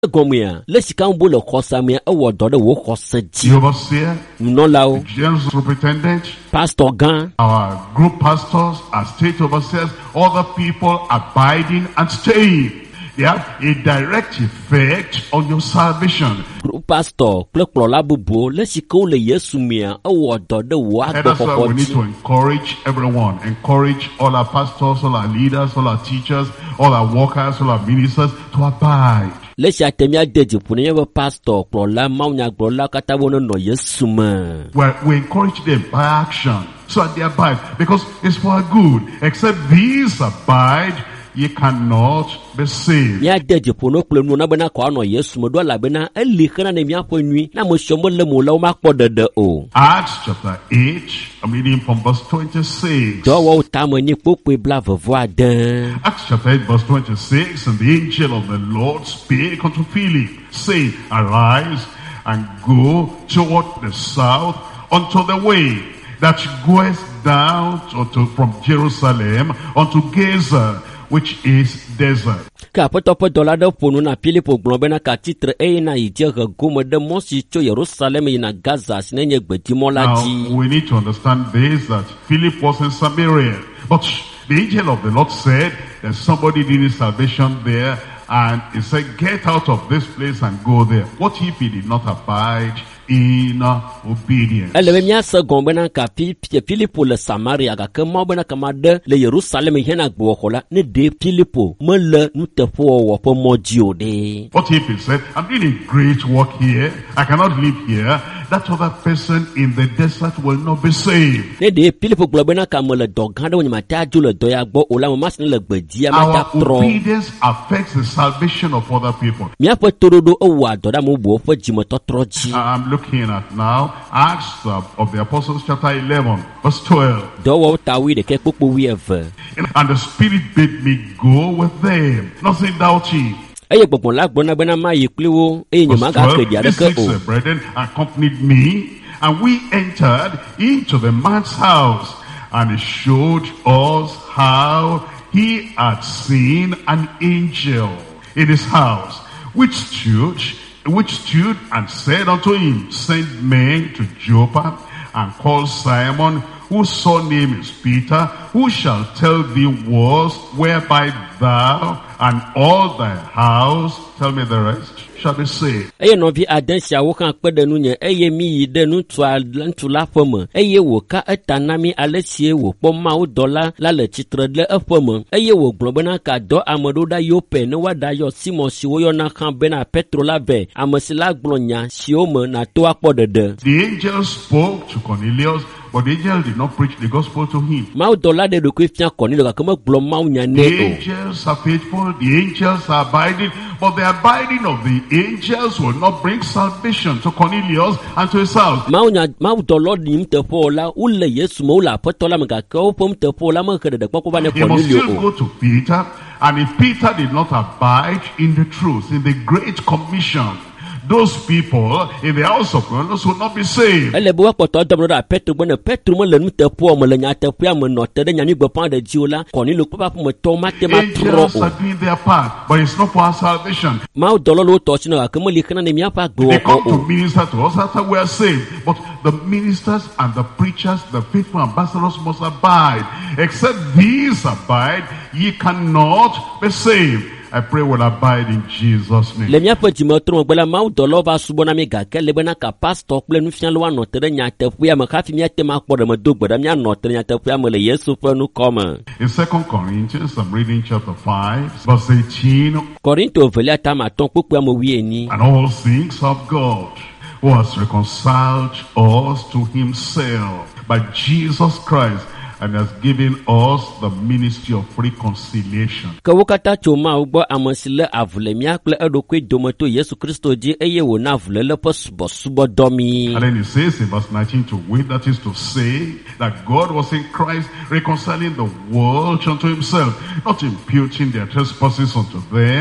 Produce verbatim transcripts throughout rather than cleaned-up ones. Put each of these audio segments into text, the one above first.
Gomia, let's come bull of Cosamia, a word the work of The overseer, no lao, the general superintendent, Pastor Gan, our group pastors, our state overseers, other people abiding and staying. They have a direct effect on your salvation. Group Pastor, Clockolabubo, let's call the Yesumia, a word the work And that's why we need to encourage everyone, encourage all our pastors, all our leaders, all our teachers, all our workers, all our ministers to abide. Let's atemia deji punever pastor, Clola, Maunia, Glola, Catabono, no Yesuma. Well, we encourage them by action so that they abide because it's for our good. Except these abide, ye cannot be saved. Ya deji puno plenu na bena kwa no Yesuma, do la bena, eli kana ne mia ponui, na mo shomo le mo la ma po de de o. Acts chapter eight, I'm reading from verse twenty-six. Do wo tamo ni popo bla voa den. Acts chapter eight, verse twenty-six, and the angel of the Lord spake unto Philip, saying, Arise and go toward the south unto the way that goeth down to, from Jerusalem unto Gaza, which is desert. Ka potopo dola de ponu na Filipo globena ka titre e na ije gomo de mosi cho Jerusalem ina Gaza sinenye gbeti molaji. Now we need to understand this, that Philip was in Samaria, but the angel of the Lord said there's somebody needing salvation there, and he said, get out of this place and go there. What if he did not abide in obedience? Ele mia sa gombena ka Filipo le Samaria ka ke mo bena kama de le Jerusalem hena gbo hola ne de Filipo mo le nu te fo wo po mo ji o de. What if he said, I'm doing a great work here, I cannot live here, that other person in the desert will not be saved? Ne de Filipo globena ka mo le doganda wo nyamata ju le doya gbo ola mo mas ne le gbedia mata tro. Our obedience affects the salvation of other people. Mia po torodo o wa doda mo bo fo ji mo totro ji. I'm looking at now Acts of the Apostles chapter eleven verse twelve. Do wo tawi de ke popo wi ever. And the Spirit bid me go with them, nothing doubting. Eye gbogbo la gbona bena ma yi pliwo e nyama ga ke dia de ke o. The brethren accompanied me, and we entered into the man's house, and he showed us how he had seen an angel in his house, which stood, which stood and said unto him, send men to Joppa, and call Simon, whose surname is Peter, who shall tell thee words whereby thou and all thy house, tell me the rest, shall be saved. Eye no vi adansia wo kan pede nu nye eye mi yi de nu tu tu la fome eye wo ka etanami alesie wo poma wo dola la le titre le efome eye wo globena ka do amodo da yo pe ne wa da yo Simon si wo yo na kan bena Petro la ve amesila glonya si o me na to akpodede. The angel spoke to Cornelius, but the angel did not preach the gospel to him. Ma dola de do Christian Cornelius ka kemo glo ma nya ne o. The angels are faithful, the angels are abiding, but the abiding of the angels will not bring salvation to Cornelius and to his house. Ma nya ma dola di mte po la ule Yesu mo la potola mga ka o pom te po la ma kede de poko ba ne He must Cornelius still o. go to Peter, and if Peter did not abide in the truth, in the Great Commission, those people in the house of Cornelius will not be saved. Ele bo poto do da Petro bo ne Petro mo le nu te po mo le nya te po mo no te de nya ni gbo pan de jiola Cornelius papa mo to ma te ma tro Angels are doing their part, but it's not for our salvation. Ma dolo lo to chino ka mo li kana ne mia pa go They come to o. minister to us after we are saved, but the ministers and the preachers, the faithful ambassadors must abide. Except these abide, ye cannot be saved. I pray will abide in Jesus' name. Le mia pa di mo tro gbela ma dolo ba subo na mi ga ke le bena ka pastor ple nu fian lo no te de nya te fu ya ma ka fi mi te ma kpo de mo do gbeda mi no te nya te fu ya mo le Yesu fa nu come. In Second Corinthians, I'm reading chapter five, verse eighteen. Korinto velia ta ma ton popo mo wi eni. And all things of God, who has reconciled us to himself by Jesus Christ, and has given us the ministry of reconciliation. Ka wokata choma ugbo amasile avule mia kle edokwe domoto Yesu Kristo ji eye wo na avule le posubo subo domi. And then he says in verse nineteen, to wit, that is to say, that God was in Christ reconciling the world unto himself, not imputing their trespasses unto them,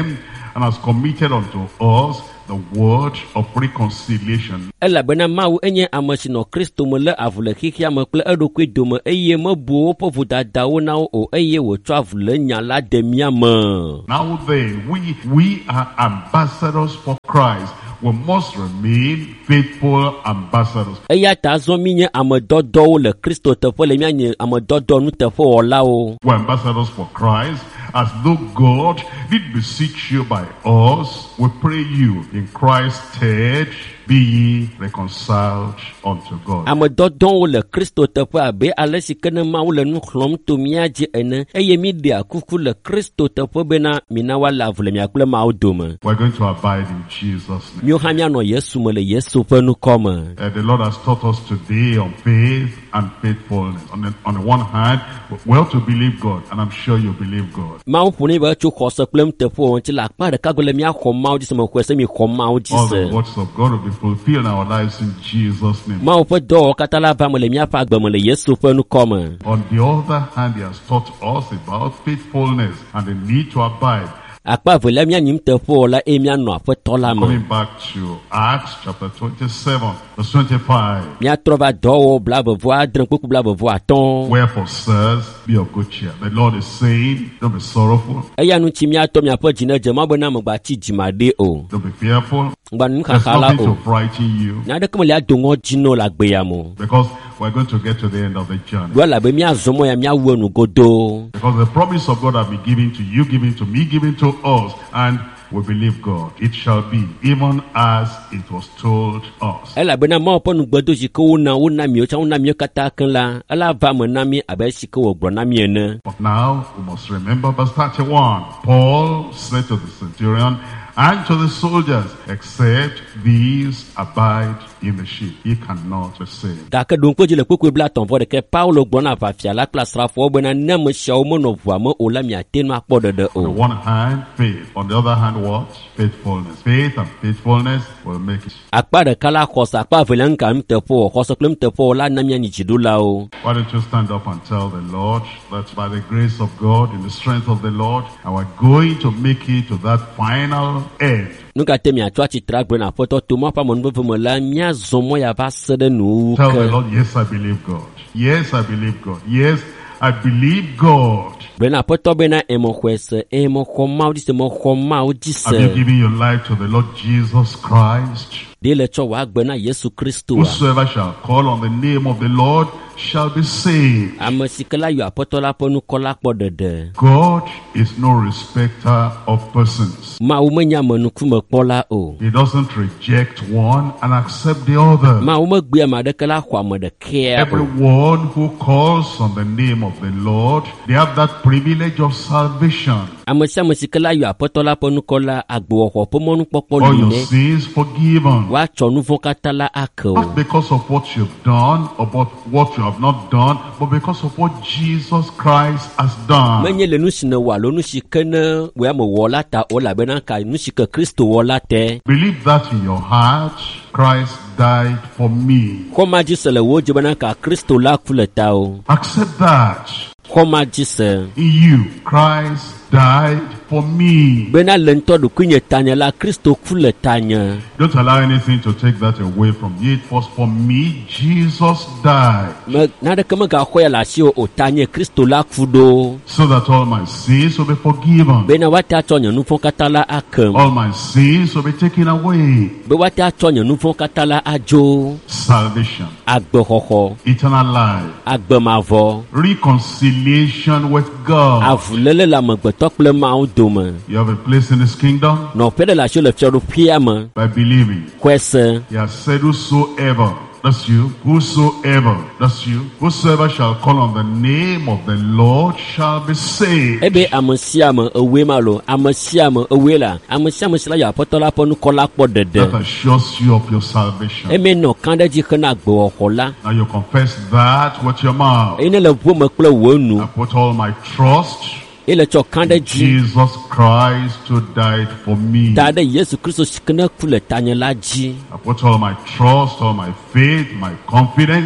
and has committed unto us the word of reconciliation. Elabena Mawu enye ame si nɔ Kristo me le avu le xixia me kple eɖokui dome eye mebu woƒe vodadawo na wo o eye wòtsɔ avu le nya la de mía me. Now then, we we are ambassadors for Christ. We must remain faithful ambassadors. Eya ta azɔ mi nye ame dɔdɔwo le Kristo teƒe le mía nye ame dɔdɔ nuteƒewɔlawo. We're ambassadors for Christ, as though God did beseech you by us. We pray you in Christ's stead, be ye reconciled unto God. Ame dɔdɔwo le Kristo teƒe abe ale si ke ne Mawu le nu xlɔm to mía dzi ene eye mi ɖea kuku le Kristo teƒe bena mina woale avu le mia kple Mawu dome. We're going to abide in Jesus' name. Mío hã míanɔ Yesu me le Yesu ƒe nukɔme. Uh, the Lord has taught us today on faith and faithfulness. On the, on the one hand, well to believe God, and I'm sure you believe God. Mawu ƒo ne be tso xɔse kple nuteƒewɔ ŋuti le akpa ɖeka go le mía xɔ Mawu dzi se me xɔe se mi xɔ Mawu dzi All se. the words of God will be fulfilled in our lives in Jesus' name. Mawu ƒe dɔwɔwɔ katã la va me le míaƒe agbe me le Yesu ƒe nukɔme. On the other hand, He has taught us about faithfulness and the need to abide. Akpa velia mía nyim teƒewɔ la eye míanɔ aƒetɔ la me. Coming back to Acts chapter twenty-seven, verse twenty-five. Míatrɔ va dɔwɔwɔ blavevo adre kpekpe blavevo atɔ̃. Wherefore, sirs, be of good cheer. The Lord is saying, don't be sorrowful. Eya nu tsi míatɔ míaƒe dzi ne dze ma bena megbatsi dzima o. Don't be fearful. Gbanu There's xaxa la nothing o. to frighten you. Nya ɖeke mele ado ŋɔ dzi no le agbea me. Because we're going to get to the end of the journey. Ɖo elabe míazɔ mɔ ya míawu enu godoo. Because the promise of God have been given to you, given to me, given to us. And we believe God. It shall be even as it was told us. Elabena Mawu ƒe nugbedo si ke wona wona mío tsã wona mío katã keŋ la ela va me na mí abe si ke wògblɔ na mí ene. But now we must remember verse thirty-one. Paul said to the centurion and to the soldiers, except these abide in the ship, ye cannot be saved. Gake ɖoŋkpe dzi le kpekpe bla tɔ̃ vɔ ɖeke Paulo gblɔ na aʋafia la kple asrafowo bena ne ame siawo menɔ ʋua me o la miate nu akpɔ ɖeɖe On the o. one hand, faith. On the other hand, what? Faithfulness. Faith and faithfulness will make it. Akpa ɖeka la xɔse, akpa evelia ŋka nuteƒewɔ, xɔse kple nuteƒewɔ la na míanyi dziɖulawo. Why don't you stand up and tell the Lord that by the grace of God, in the strength of the Lord, and we're going to make it to that final end. Nu ka te miatsɔ atsitre agblɔ na aƒetɔ to ma ƒe amenuveve me la míazɔ mɔ ya va se ɖe nuwu Tell the ke. Lord, yes, I believe God. Yes, I believe God. Yes, I believe God. Gblɔ na aƒetɔ bena emexɔe se, emexɔ Mawu dzi se, mexɔ Mawu dzi Have you se. given your life to the Lord Jesus Christ? Ɖe le tsɔ wòa agbe na Yesu Kristoa. Whosoever shall call on the name of the Lord shall be saved. Ame si ke la yɔ aƒetɔ la ƒe nukɔ la kpɔ ɖeɖe. God is no respecter of persons. Mawu menye amenukume kpɔla o. He doesn't reject one and accept the other. Mawu megbe ame aɖeke la xɔ ame ɖekea o. Everyone who calls on the name of the Lord, they have that privilege of salvation. Ame sia ame si ke la yɔ aƒetɔ la ƒe nukɔ la agbewɔxɔ ƒe mɔnukpɔkpɔ All li your nɛ. sins forgiven. Woatsɔ nu vɔ katã la ake o. Not because of what you've done or about what you have not done, but because of what Jesus Christ has done. Menye le nu si nèwɔ alo nu si ke ne wò ame wɔ la ta o elabena ka nu si ke Kristo wɔ la te. Believe that in your heart. Christ died for me. Xɔma dzi se le wo dzi bena ka Kristo la ku le tawò. Accept that. Xɔma dzi se In you, Christ died for me. bena le ŋutɔ ɖokui nye tanye la Kristo ku le tanye. Don't allow anything to take that away from you. It was for me Jesus died, Me naɖeke megaxɔe le asi o o tanye Kristo la ku ɖo. so that all my sins will be forgiven. Bena woate atsɔ nye nu vɔ katã la akem. All my sins will be taken away. Be woate atsɔ nye nu vɔ katã la adzo. Salvation, Agbexɔxɔ, eternal life, agbemavɔ, reconciliation with God. avuléle le amegbetɔ kple Mawu dome. You have a place in His kingdom Nɔƒe ɖe le asi le fiaɖoƒea me. by believing. Xɔe se. He has said, whosoever, that's you, whosoever, that's you, whosoever shall call on the name of the Lord shall be saved. Ebe ame sia ame ewoe ma lo, ame sia ame ewoe la, ame sia ame si la yɔ aƒetɔ la ƒe nukɔ la kpɔ That ɖeɖe. assures you of your salvation. Eme nɔ kã ɖe dzi hena agbewɔxɔ la. Now you confess that with your mouth. Eye ne le ʋuo me kple wò nu. I put all my trust Ele tsɔ kã ɖe in dzi Jesus Christ who died for me. da ɖe Yesu Kristo si ke ne ku le tanye la dzi. I put all my trust, all my faith, my confidence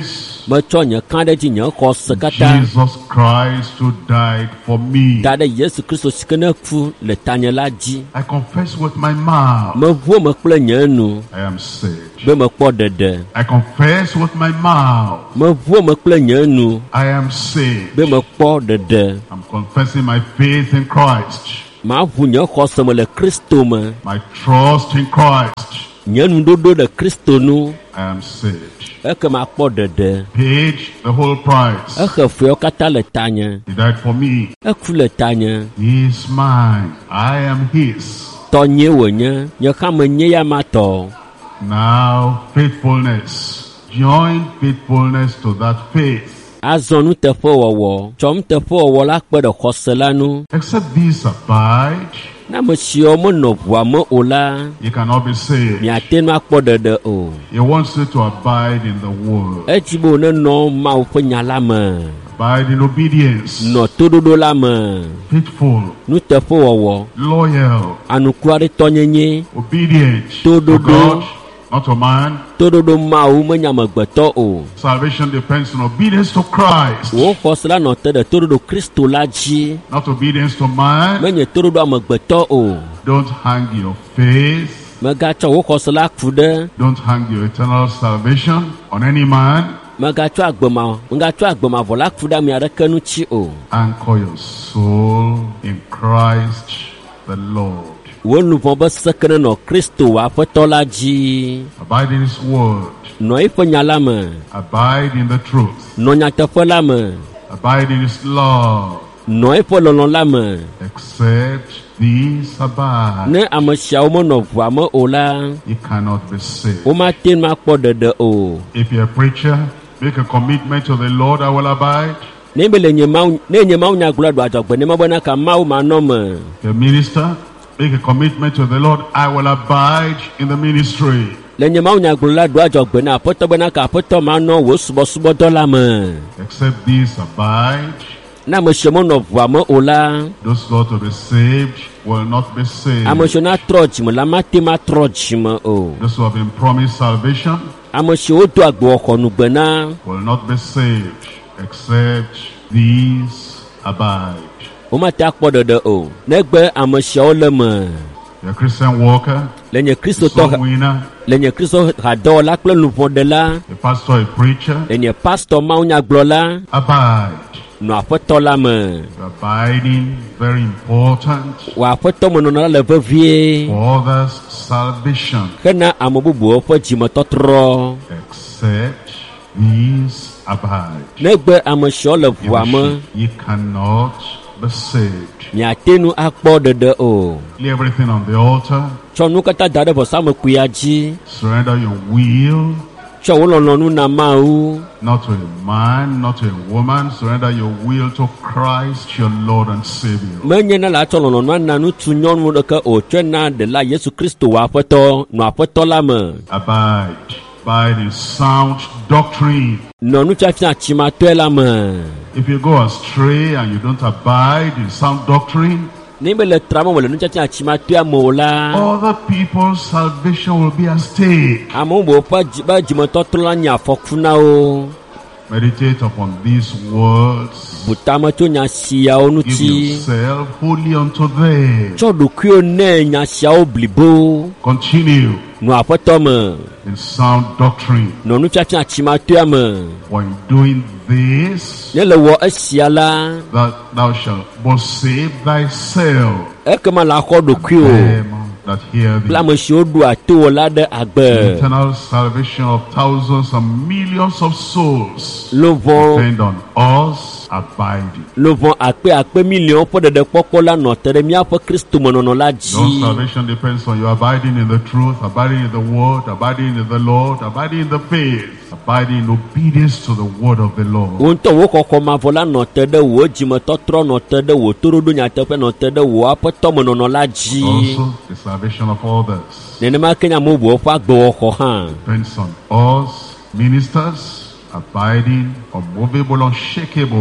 metsɔ nye kan ɖe dzi nye xɔ se katã Jesus Christ who died for me. da ɖe Yesu Kristo si ke ne ku le tanye la dzi. I confess with my mouth, Meʋuo me kple nye nu I am saved. be mekpɔ ɖeɖe. I confess with my mouth, Meʋuo me kple nye nu I am saved. be mekpɔ ɖeɖe. I'm confessing my faith in Christ, Maʋu nye xɔse me le Kristo me. my trust in Christ. Nye nuɖoɖo ɖe Kristo nu. I am saved. Eke makpɔ ɖeɖe. Paid the whole price. Exe feawo katã le tanye. He died for me. Eku le tanye. He is mine. I am his. Tɔnye wònye. Nye hame nye ya ma tɔ. Now faithfulness. Join faithfulness to that faith. Azɔ nuteƒewɔwɔ. Tsɔ nuteƒewɔwɔ la kpe ɖe xɔse la nu. Except these abide, Ne ame siwo menɔ ʋua me o la, you cannot be saved. miate nu akpɔ ɖeɖe o. He wants you to abide in the word. Edzi be wònenɔ Mawu ƒe nya la me. Abide in obedience. Nɔ toɖoɖo la me. Faithful. Nuteƒewɔwɔ. Loyal. Anukuaɖetɔnyenye. Obedient To to do do. God, not to man. Toɖoɖo Mawu menye amegbetɔ o. Salvation depends on obedience to Christ, Wò xɔse la nɔ te ɖe toɖoɖo Kristo la dzi. not obedience to man. Menye toɖoɖo amegbetɔ o. Don't hang your faith, Megatsɔ wò xɔse la ku ɖe. don't hang your eternal salvation on any man. Megatsɔ agbema, megatsɔ agbemavɔ la ku ɖe ame aɖeke ŋuti o. Anchor your soul in Christ the Lord. Wò luʋɔ be seke ne nɔ Kristo wò aƒetɔ la dzi. Abide in his word. Nɔ eƒe nya la me. Abide in the truth. Nɔ nyateƒe la me. Abide in his love. Nɔ eƒe lɔlɔ la me. Except these abide, Ne ame siawo menɔ ʋua me o la, you cannot be saved. womate nu akpɔ ɖeɖe o. If you're a preacher, make a commitment to the Lord, I will abide. Ne be le nye Mawu, ne nye Mawu nyagblɔ ɖo adzɔgbe ne mebena ka Mawu manɔ me. If you're a minister, make a commitment to the Lord, I will abide in the ministry. Le nye Mawu nyagblɔ la ɖo adzɔgbe na aƒetɔ bena ka aƒetɔ manɔ wò subɔsubɔdɔ la me. Except these abide, Ne ame siwo menɔ ʋua me o la, those thought to be saved will not be saved. ame siwo natrɔ dzime la mate matrɔ dzime o. Those who have been promised salvation Ame siwo do agbewɔxɔnugbe na, will not be saved. Except these abide. womate akpɔ ɖeɖe o. Negbe ame siawo le me. You're a Christian walker, Le nye a Kristotɔ soul winner, le nye Kristo hadɔwɔla kple luʋɔɖela, a pastor, a preacher, le nye pastor Mawu nyagblɔla, abide. nɔ aƒetɔ la me. Abiding, very important Wò aƒetɔ menɔnɔ la le vevie. for others' salvation. Hena ame bubuwo ƒe dzimetɔtrɔ. Except these abide. Negbe ame siwo le ʋua me, You cannot be saved. miate nu akpɔ ɖeɖe o. Lay everything on the altar. Tsɔ nu katã da ɖe vɔsamekuia dzi. Surrender your will, Tsɔ wò lɔlɔ̃nu na Mawu. not to a man, not to a woman. Surrender your will to Christ, your Lord and Savior. Menye ne la tsɔ lɔlɔ̃nua na ŋutsu nyɔnu ɖeke o, tsɔe na ɖela Yesu Kristo wò aƒetɔ, nɔ aƒetɔ la me. Abide. Abide in sound doctrine. Nɔ nufiafia tsimatɔe la me. If you go astray and you don't abide in sound doctrine, Ne be le trame me le nufiafia tsimatɔea me o la, other people's salvation will be at stake. ame bubuwo ƒe dzi- be dzimetɔtrɔ la nye afɔku na wo. Meditate upon these words. Butame tso nya siawo Give ŋuti. yourself wholly unto them. Tsɔ ɖokuiwo ne nya siawo blibo. Continue Nɔ aƒetɔ me. in sound doctrine. Nɔ nufiafia tsimatɔea me. For in doing this, Ne le wɔ esia la, that thou shalt both save thyself ekema la xɔ ɖokuiwo. them that hear Kple thee. ame siwo ɖua to wò la ɖe agbe. Eternal salvation of thousands and millions of souls Lovɔ depend on us abiding. lovɔ akpe akpe miliɔn ƒe ɖeɖekpɔkpɔ la nɔ te ɖe míaƒe Kristo menɔnɔ la Your dzi. salvation depends on you abiding in the truth, abiding in the word, abiding in the Lord, abiding in the faith, abiding in obedience to the word of the Lord. Wo ŋutɔ wo xɔxɔmavɔ la nɔ te ɖe wò dzimetɔtrɔ, nɔ te ɖe wò toɖoɖo nyateƒe, nɔ te ɖe wò aƒetɔ menɔnɔ la dzi. Also, the salvation of others Nenema ke nya ame bubuwo ƒe agbewɔxɔ hã. depends on us, ministers, abiding, unmovable, unshakable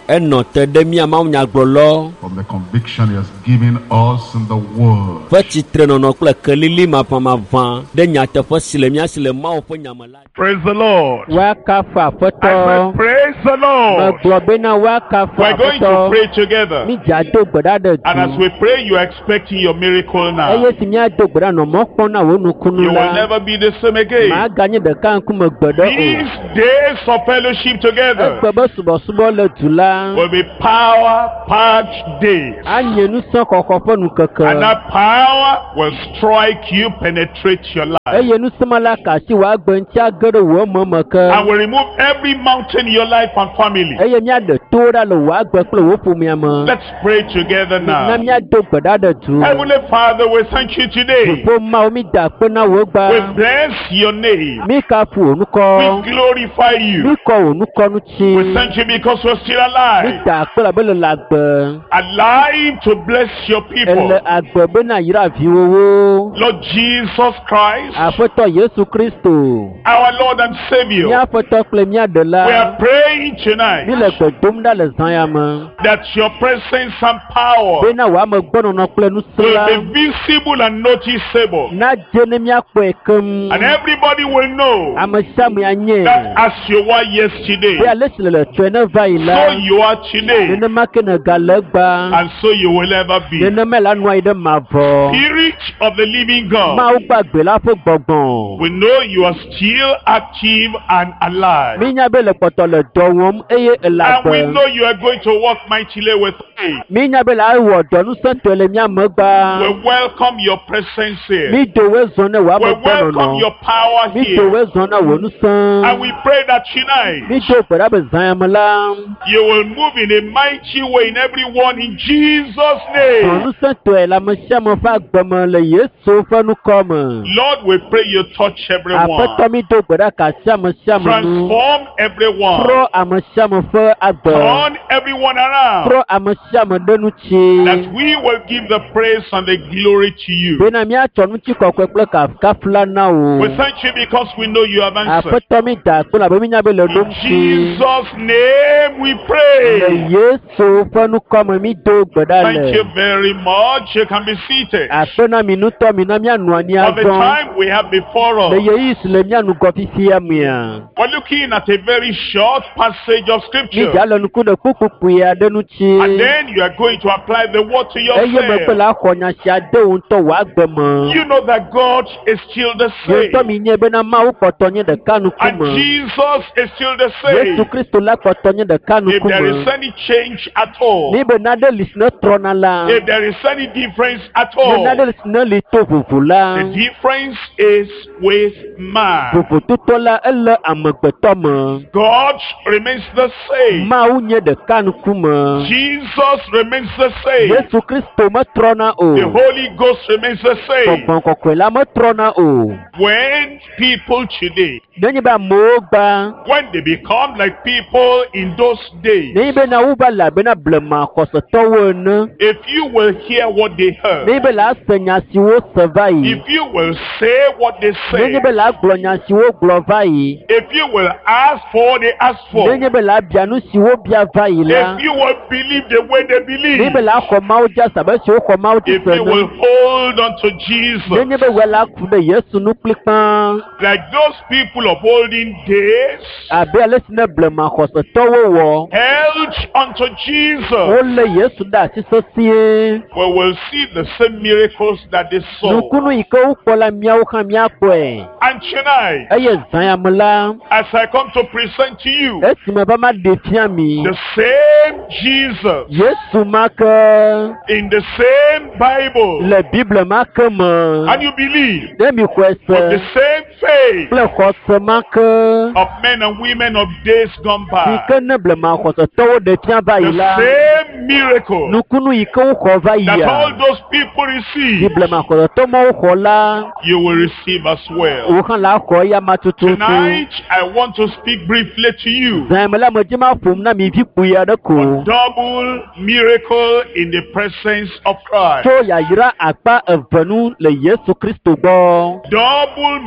eno te de mia mawu nyagbɔlɔ from the conviction he has given us in the word. ƒe tsitrenɔnɔ kple kelili mapamava ɖe nyateƒe si le mia si le mawu ƒe nyame la. Praise the Lord. Wakafa I aƒetɔ. said, praise the Lord. Megblɔ bena wakafa We're going to aƒetɔ. pray together. Mídza do gbe ɖa ɖe And as du. we pray, you're expecting your miracle now. Eye si míado gbe ɖa nɔ mɔ kpɔm na wò nukunu You will la. never be the same again. Maganye ɖeka ŋkume gbe ɖe o. These days of fellowship together Egbe be subɔsubɔ le du la. will be power-packed days. Anye nusẽ xɔxɔ ƒe nukeke. And that power will strike you, penetrate your life. Eye nusẽme la ka si wòa gbe ŋuti age ɖe wò eme me ke. And will remove every mountain in your life and family. Eye míaɖe to ɖa le wòa gbe kple wò ƒomea me. Let's pray together Na now. míado gbe ɖa ɖe du. Heavenly Father, we thank you today. Ƒo mawo mi da kpe na wò We gba. bless your name. Mi kafu wò We nukɔ. glorify you. Mi kɔ wò nukɔ We ŋuti. thank you because we're still Mi alive. da kpe labe le le agbe. Alive to bless your people. Ele agbe bena yra viwowo. Lord Jesus Christ, Aƒetɔ Yesu Kristo. our Lord and Savior, Mía aƒetɔ kple mía we ɖela. are praying Mi tonight le gbe dom ɖa le zã ya me. that your presence and power Bena wòa me gbɔnɔnɔ kple nusẽ will la. be visible and noticeable. Na dze ne míakpɔe keŋ. And everybody will know Ame sia ame anye. that as you were Be yesterday, ale si le le tsɔe ne va yi so la. you are today, Nenema ke ne gale gba. and so you will ever be. Nenema la nɔ anyi ɖe mavɔ. Spirit of the living God, Mawu gbagbe la ƒe gbɔgbɔ. we know you are still active and alive. Mínya be le kpɔtɔ le dɔ wɔm eye ele And we agbe. know you are going to work mightily with me. Mínya be le awɔ dɔ nusẽtɔe le mía me We gba. welcome your presence here. Mi do we zɔn ne wòa We me welcome gbɔnɔnɔ. your power Mi do here. we zɔn na wò And nusẽ. we pray that tonight Mi do gbe ɖa be zã ya me la. you will move in a mighty way in everyone in Jesus' Zɔn name. nusẽtɔe le ame sia ame ƒe agbe me le Yesu ƒe nukɔ me. Lord, we pray you touch everyone. Aƒetɔ mi do gbe ɖa ka sia ame sia ame nu. Transform everyone. Trɔ ame sia ame ƒe agbe. Turn everyone around. Trɔ ame sia ame ɖe ŋuti. That we will give the praise and the glory to you. Bena míatsɔ ŋuti kɔkɔe kple kafukafu la na We wò. thank you because we know you have answered. Aƒetɔ mi da akpe labe mínya be le In ɖom si. Jesus' name we Le pray. Yesu ƒe nukɔ me mi do gbe ɖa Thank you le. very much. You can be seated. Akpe na mi nutɔ mi na míanɔ anyi For the azɔ. time we have before Le us, ɣeyiɣi si le mía nugɔ fifia mea. we're looking at a very short passage of scripture. Mídza le nuku ɖe kpukpukpui aɖe And ŋuti. then you are going to apply the word to Eye megbe yourself. la xɔ nya sia de wò ŋutɔ wò agbe me. You know that God is still the Wò ŋutɔ same. mi nye bena Mawu kpɔtɔ nye ɖeka And nukume. Jesus is still the Yesu same. Kristo la kpɔtɔ nye ɖeka If there is nukume. any change at all, Ni be naɖe li si ne trɔna la. if there is any difference at Ne all, naɖe si ne li to vovo la. the difference is with man. Vovototɔ la ele amegbetɔ me. God remains the same. Mawu nye ɖeka nukume. Jesus remains the same. Yesu Kristo metrɔna The o. Holy Ghost remains the same. Gbɔgbɔ kɔkɔe la metrɔna o. When people today, Nenye be amewo gba. when they become like people in those days, Nenye be na wova le abena blema xɔsetɔwo ene. if you will hear what they heard, Nenye be la ase nya siwo se va yi. if you will say what they say, Nenye be la gblɔ nya siwo gblɔ va yi. if you will ask for what they ask for, Nenye be la bia nu siwo bia va yi la. if you will believe the way they believe, Nenye be la xɔ Mawu dzi asabe siwo xɔ Mawu dzi if you will sene. hold on to Jesus, Nenye be wɔ la ku ɖe Yesu nu kplikpã. like those people of olden days Abe ale si ne blema xɔsetɔwo wɔ. held unto Jesus, Wolé Yesu ɖe asi sesĩe. we will see the same miracles that they saw. Nukunu yi ke wokpɔ la míawo hã míakpɔe. And tonight, Eye zã ya me la. as I come to present to you Esime va ma ɖe fia mi. the same Jesus Yesu ma ke in the same Bible, le Bible ma ke me. and you believe Ne mi xɔe with the se same faith kple xɔse ma ke. of men and women of days gone Si by, ke ne blema xɔsetɔwo ɖe fia va yi the la. same miracle Nukunu yi ke woxɔ va that all yia. those people Si receive, blema xɔsetɔ mawo xɔ la. you will receive as well. Wo hã la xɔ ya ma tututu. Tonight, I want to speak briefly to you. Zã ya me la me dzi ma ƒom na mi vi kpui aɖe ko. Double miracle in the presence of Christ. Tso yayra akpa eve nu le Yesu Kristo gbɔ. Double miracle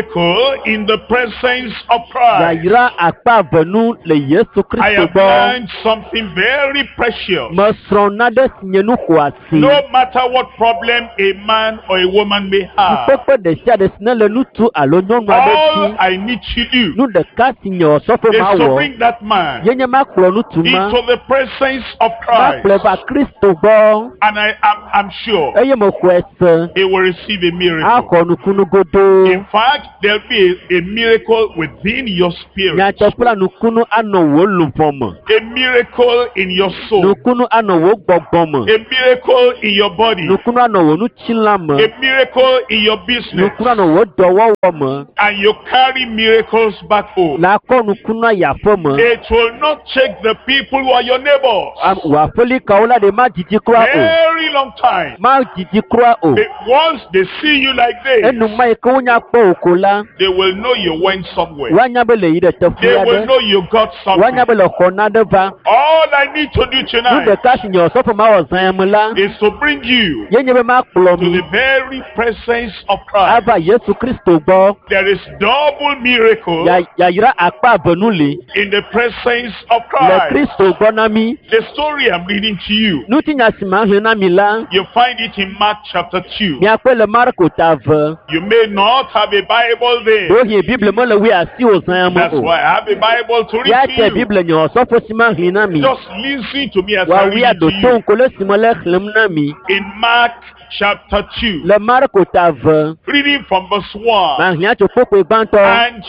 miracle in the presence of Christ. Yayira akpa venu le Yesu I Kristo have bo. learned something very precious. Masronade sinyenu kwasi. No matter what problem a man or a woman may have, Pepe de sia de snele nutu alonyo all adeti. I need to do Nu de kasi nyo sofo is to mawo. bring that man Yenye maklo nutu ma. into the presence of Christ. Mapleva Kristo bo. And I am I'm sure Eye mo kwese. he will receive a miracle. Ako nukunu godo. In fact, there'll be a, a miracle within your spirit, Nyachopula nukunu ano wo lumpomo. a miracle in your soul, Nukunu ano wo gbogbomo. a miracle in your body, Nukunu ano wo nuchilama. a miracle in your business, Nukunu ano wo dowo womo. and you carry miracles back home. La ko nukunu ayafomo. It will not check the people who are your neighbors. Wa feli kaula de ma jiji kura o. Very long time. Ma jiji kura o. They- once they see you like this, Enu ma iko nya po okola. they will know you went somewhere. Wanya bele ide They tefuya will de. know you got Wanya something. bele kona de va. All I need to do Nu de tonight kasi nyo sofo ma wa zanyamula. is to bring you Yenye be ma kplo to the mi. very presence of Christ. Aba Yesu Kristo bo. There is double miracle Ya yayira akpa benuli. in the presence of Le Christ. Kristo bo na mi. The story I'm reading to you, Nuti nyasima hina mi la. you find it in Mark chapter two. Mi akwe le Marko tave. You may not have a Bible there. Dohi Bible mo le wi asi o zanyamo That's o. why I have a Bible to Ya read te to you. Bible nyo sofo sima hina mi. Just listen to me as Wa I wi read it to adoto you. nkole simole khlem na mi. In Mark chapter two, Le Marko tave. reading from verse one. Ma hia to popo banto. And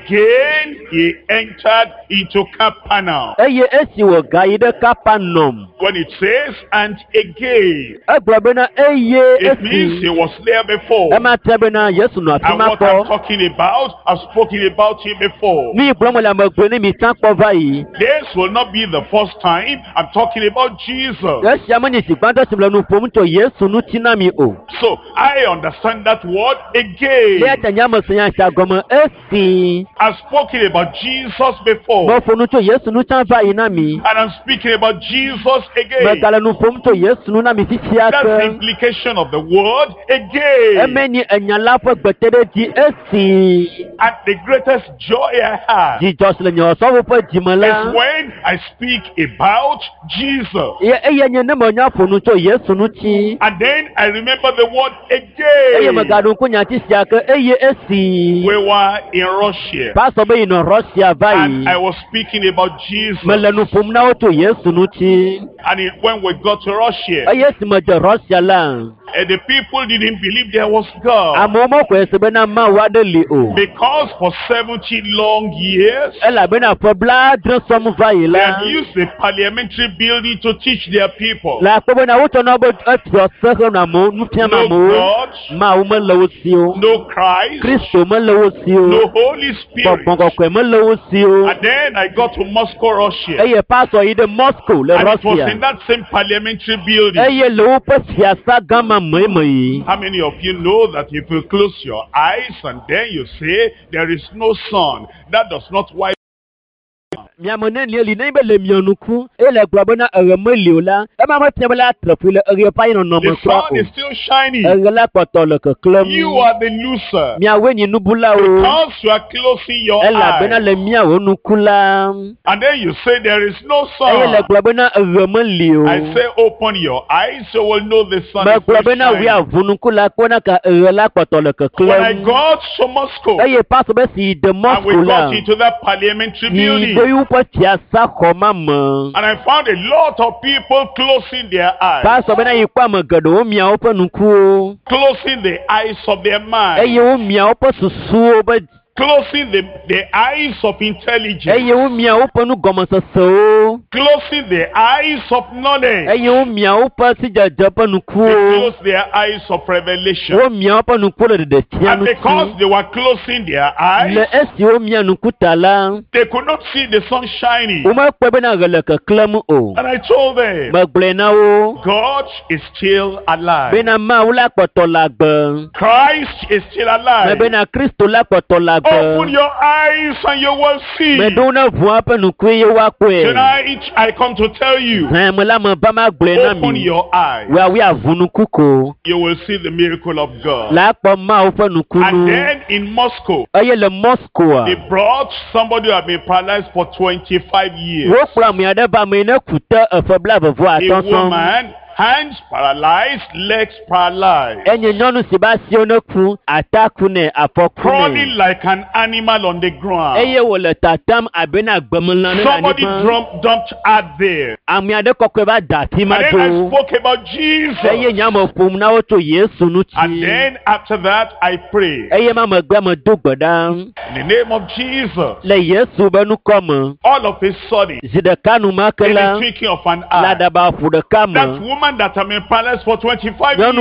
again he entered into Capernaum. Eye esi wo gayi de Kapanom. When it says, and again, Egbobe na eye it means he esi. was there before. E ma tebe na Yesu no And afima what I'm po. talking about, I've spoken about him before. Mi promo la magbe ni mi tan po vai. This will not be the first time I'm talking about Jesus. Yesu amani si banto simle nu pomu to Yesu nu tina mi o. So I understand that word Le again. ata nyama senya sha gomo esi. I've spoken about Jesus before. Mo fonu to Yesu nu tan vai na mi. And I'm speaking about Jesus Me again. gala nu pomu to Yesu nu na mi fifia That's the ke. implication of the word again. Emeni enyala fo gbetere di esi. And the greatest joy I have Di jos le nyo so wo po is jimala. when I speak about Jesus. Ye eye nye ne mo nya fonu to Yesu nu ti. And then I remember the word Eye again. magadu kunya ti sia ke eye esi. We were in Russia. Pastor be no Russia vai. And I was speaking about Jesus. Melanu pum na to Yesu nu ti. And it, when we got to Russia, Eye si mo de Russia la. and the people didn't believe there was God. Amo mo ko ese be na ma wa de li o. Because for seventeen long years, Ela be na for blood some vai they la. had used the parliamentary building to teach their people. La ko be na wo to na bo atio se na mo nu tia ma No mo. God, Ma o mo lo si o. no Christ, Kristo mo lo si o. no Holy Spirit. Gbogbo ko mo lo si o. And then I got to Moscow, Russia. Eye pastor yi de Moscow le And it was in Russia. that same parliamentary building. Eye lo pe fiasa gama moi moi. How many of you know that if you close your eyes and then you say there is no sun, that does not wipe? Miamone ni eli na be le mianuku ele gbobo na ere meli ola e ma mo tiam la trafile ere pa ino no The mo kra sun is still shining. ere la poto le ke klem You are the loser. miawe ni nubula o Because you are closing your ela be na eyes. le miawo nukula And then you say there is no ele sun. gbobo na ere meli o I say open your eyes, you will know the sun me is still gbobo na wi shining. avunukula ko na ka ere la poto le ke When I klem got to Moscow, eye paso be si de and we Moscow la got into that parliamentary ni building, do yu po tiasa koma mo and I found a lot of people closing their eyes, paso be na yi kwa mo gado o miawo pe nuku o closing the eyes of their mind, eye o miawo pe susu o be closing the, the eyes of intelligence, eye o miawo pe nu gomo sese o closing the eyes of knowledge, eye o miawo pe si jeje pe nuku they o closed their eyes of revelation. o miawo pe nuku le de tia And nu because they were closing their eyes, le esi o mia nuku tala they could not see the sun shining. o ma pe be na gele ke klem o And I told them, ma gble na o God is still alive. be na ma o la poto la gbe Christ is still me be alive. na Kristo la poto la gbe Open your eyes and you will see. Tonight I come to tell you. Open your eyes. You will see the miracle of God. And then in Moscow, they brought somebody who had been paralyzed for twenty-five years. A woman, hands paralyzed, legs paralyzed. Crawling like an animal on the ground. Somebody dumped, dumped out there. And then I spoke about Jesus. And then after that I prayed. In the name of Jesus. All of a sudden, in the twinkling of an eye, that woman that has been paralyzed for twenty-five years,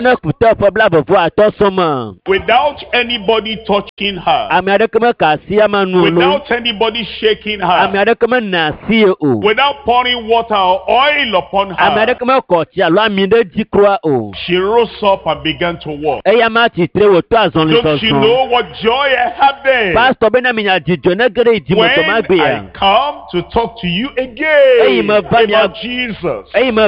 without anybody touching her, without anybody shaking her, without pouring water or oil upon her, she rose up and began to walk. Don't you know what joy I have there? When I come to talk to you again about Jesus.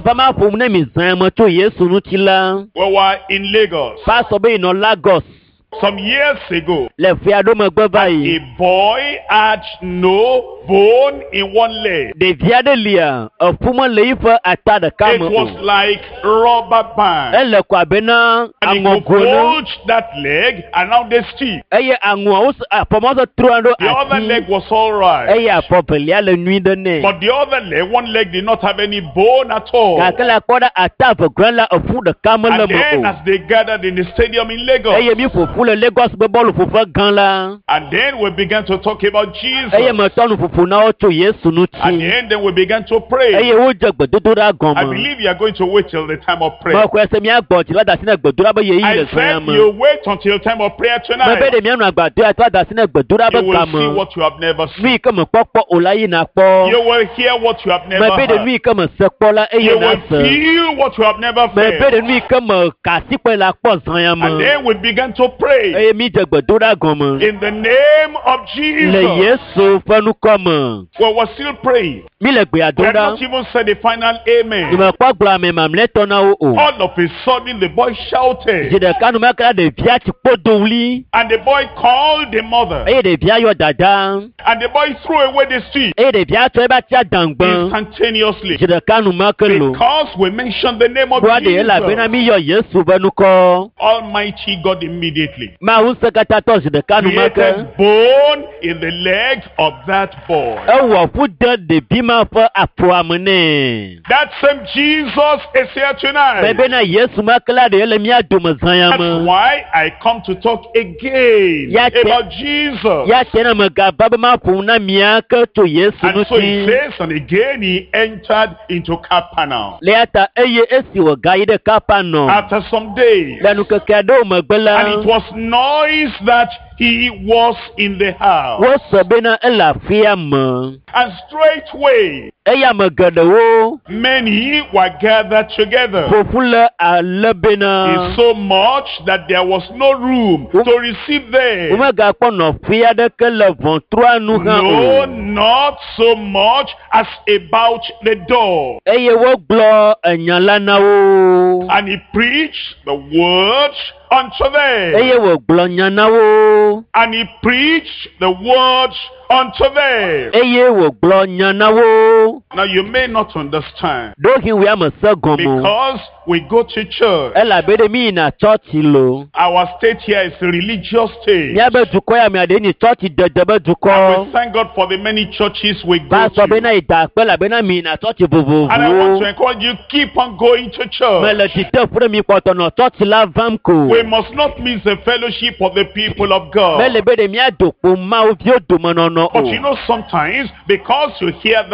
We were in Lagos some years ago. A boy had no bone in one leg. It was like rubber band. And he could hold that leg around the stick. The other leg was all right. But the other leg, one leg did not have any bone at all. And then as they gathered in the stadium in Lagos, and then we began to talk about Jesus. And then, then we began to pray. I believe you are going to wait till the time of prayer. I said you wait until the time of prayer tonight. You will see what you have never seen. You will hear what you have never heard. You will feel what you have never felt. And then we began to pray. In the name of Jesus. We were still praying. We had not even said the final amen. All of a sudden the boy shouted. And the boy called the mother. And the boy threw away the stick. Instantaneously. Because we mentioned the name of Jesus. Almighty God immediately created bone in the legs of that boy. That same Jesus is here tonight. That's why I come to talk again about Jesus. And so he says, and again he entered into Capernaum. After some days, and it was noise that he was in the house. And straightway, many were gathered together. It's so much that there was no room to receive them. No, not so much as about the door. And he preached the word unto them. And he preached the words unto them. Now you may not understand, because we go to church. Our state here is a religious state. And we thank God for the many churches we go to. And I want to encourage you, keep on going to church. We must not miss the fellowship of the people of God. But you know, sometimes, because you hear that word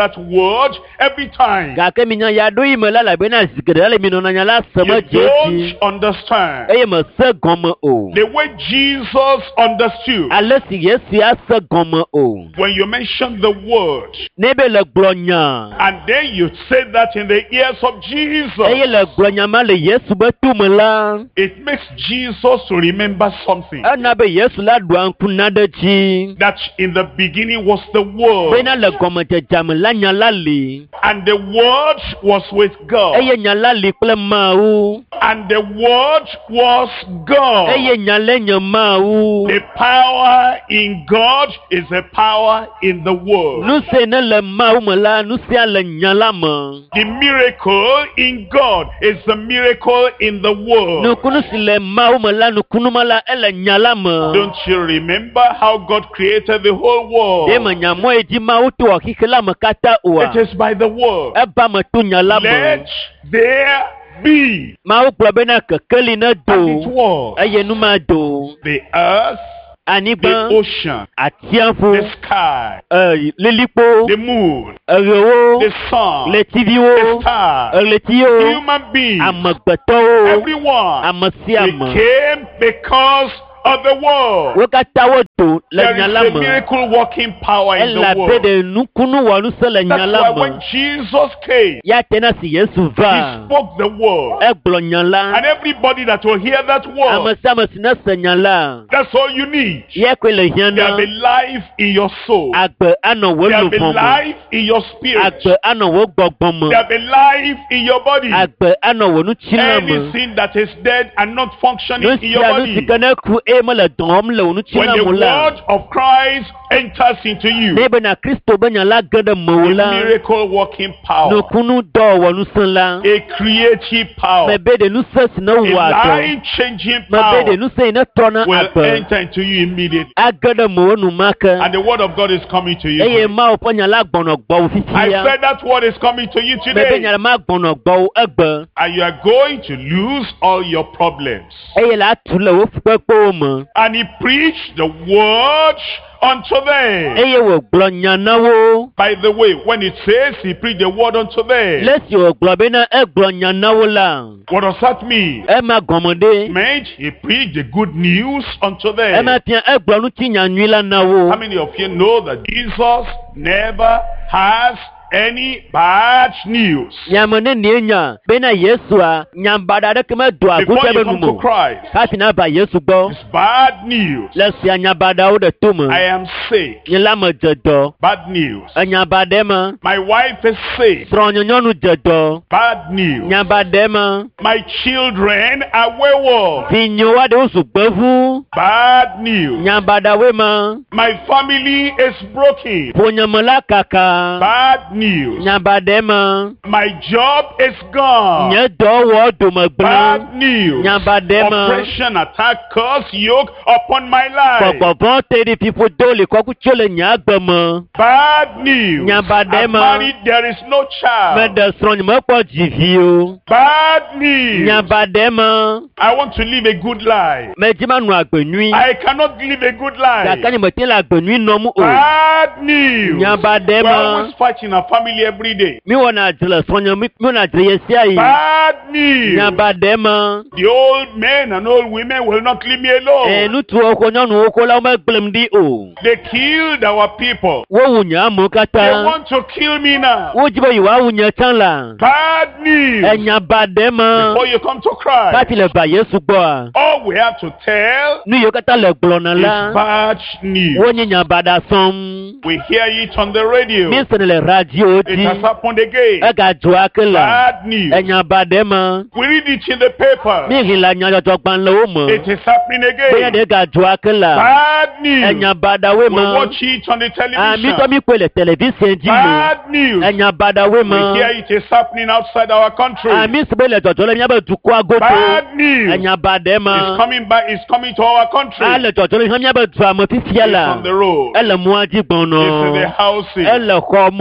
word every time. Gake minya ya do ime la la bena zikere le mino na nya la sama You jeji. don't understand Eye me se gomme o. the way Jesus understood. Ale si Yesu ya se gomme o. When you mention the word, Nebe le glonya. and then you say that in the ears of Jesus, Eye le glonya ma le Yesu be tume la. it makes Jesus to remember something. Ana be Yesu la do anku na de ji. That in the beginning was the word, Bena le gomme jam la nya la li. and the word was with God, Eye nya la li kple ma o. and the word was God. Eye nya le nya ma o. The power in God is the power in the word. Nu se ne le ma o me la, nu se le nya la me. The miracle in God is the miracle in the Nu word. kunu si le ma o me la, nu kunu ma la ele nya la me. Don't you remember how God created the whole world? E me nya mo e di ma o to akike la me kata o. It is by the word. E ba me tu nya la me. Let there be. Ma o kpɔ bena kekeli ne And it do. was Eye nu ma do. the earth, the Anyigba, ocean, atiaƒu, the sky, eh, lilikpo, the moon, eɣewo, the sun, the letiviwo, stars, eɣletiwo, human beings, amegbetɔwo, everyone. ame sia They ame. came because of the word. Wo katã wo do le There is nya la a me. miracle working power in the Elabe world. de nukunu wɔ nu se le nya That's la why me. when Jesus came, Ya tena si Yesu he va. spoke the word. Egblɔ nya la. And everybody that will hear that Ame word, sia ame si ne se nya la. that's all you need. Ya koe le hiã There'll be na. life in your soul. Agbe anɔ wo There'll be luʋɔ me. life in your spirit. Agbe anɔ wo gbɔgbɔ me. There'll be life in your body. Agbe anɔ wo nutsila me. Anything that is dead and not functioning in your Nusia nu si body. ke ne ku eye mele dɔ wɔm le wo When nutsila the me la. word of Christ enters into you, Ne be na Kristo be nya la ge ɖe me wo a la. miracle working power, Nukunu dɔ wɔ nusẽ la. a creative power, Me be de nusẽ si ne a wɔa dɔ. life changing Me be de power nusẽ yi ne trɔna will agbe. enter into you immediately. Age ɖe me wo numake. And the word of God is coming to you. Eye today. Mawu ƒe nya la gbɔnɔ gbɔ wo I fifia. said that word is coming to you Me be nya today. ɖe ma gbɔnɔ gbɔ wo egbe. And you are going to lose all your problems. Eye le atu le wo fukpekpewo me. And he preached the word unto them. Eye wògblɔ nya na wo. By the way, when it says he preached the word unto them, Le si wògblɔ bena egblɔ nya na wo la. what does that mean? Ema gɔme ɖe. It meant he preached the good news unto them. Ema fia egblɔ ŋuti nyanyui la na How wo. many of you know that Jesus never has any bad news? Nyame ne nie nya bena Yesua nyambaɖa aɖeke medoa Before agutɛ you be come nu to mo. Christ, Hafi na va Yesu gbɔ. it's bad news. Le sia nyabaɖawo ɖe to I me. am sick. Nye la me dze dɔ. Bad news. Enyabaɖe me. My wife is sick. Srɔ̃nye nyɔnu dze dɔ. Bad news. Nyabaɖe me. My children are wayward. Vinyewo aɖewo zu gbevu. Bad news. Nyabaɖawoe me. My family is broken. Ƒonyeme la kaka. Bad news. Nyabaɖe me. My job is gone. Nye dɔwɔ dome gblẽ. Bad news. Nyabaɖe me. Oppression, attack, curse, yoke upon my life. Gbɔgbɔvɔ te ɖi fiƒodo li kɔkutso le nye agbe me. Bad news. Nyabaɖe I'm me. married, there is no child. Meɖe srɔ̃nye mekpɔ dzivi o. Bad news. Nyabaɖe me. I want to live a good life. Medzi manu agbe nyui. I cannot live a good life. Gake nye mete le agbe nyui nɔm o. Bad news. Nyabaɖe We're always me. fighting our family every day. Mi wɔna adze le srɔ̃nye mi mi wɔna adze ye sia yi. Bad news. Nyabaɖe me. The old men and old women will not leave me E alone. ŋutsuwo ko nyɔnuwo ko la womegblẽm ɖi o. They killed our people. Wowu nye amewo They katã. want to kill me now. Wodzi be yewoawu nye tsã la. Bad news. Enyabaɖe me. Before you come to Christ, Hafi le va Yesu gbɔa. all we have to tell Nu yiwo katã le gblɔna is la. bad news. Wonye nyabaɖa sɔm. We hear it on the radio. Mi sene le radio It has dzi. happened again. Ega dzo ake la. Bad news. Enyabaɖe me. We read it in the paper. Mi ɣli le nyadzɔdzɔgbalẽwo me. It is happening Bena again. ɖe ega dzo ake la. Bad news. Enyabaɖawoe We me. watch it on the Ah, mi tɔ television. mi kpɔe le televizia dzi me. Bad news. Enyabaɖawoe We me. hear it is happening outside our country. Ah, mi se be le dzɔdzɔ le míaƒe dukɔa godo. Bad news. Enyabaɖe It's me. coming back. It's coming to our country. Ah, le dzɔdzɔ le míaƒe dua me fifia It's la. on the road. Ele mɔa dzi It's in the gbɔnɔ. houses. Ele xɔ me yi.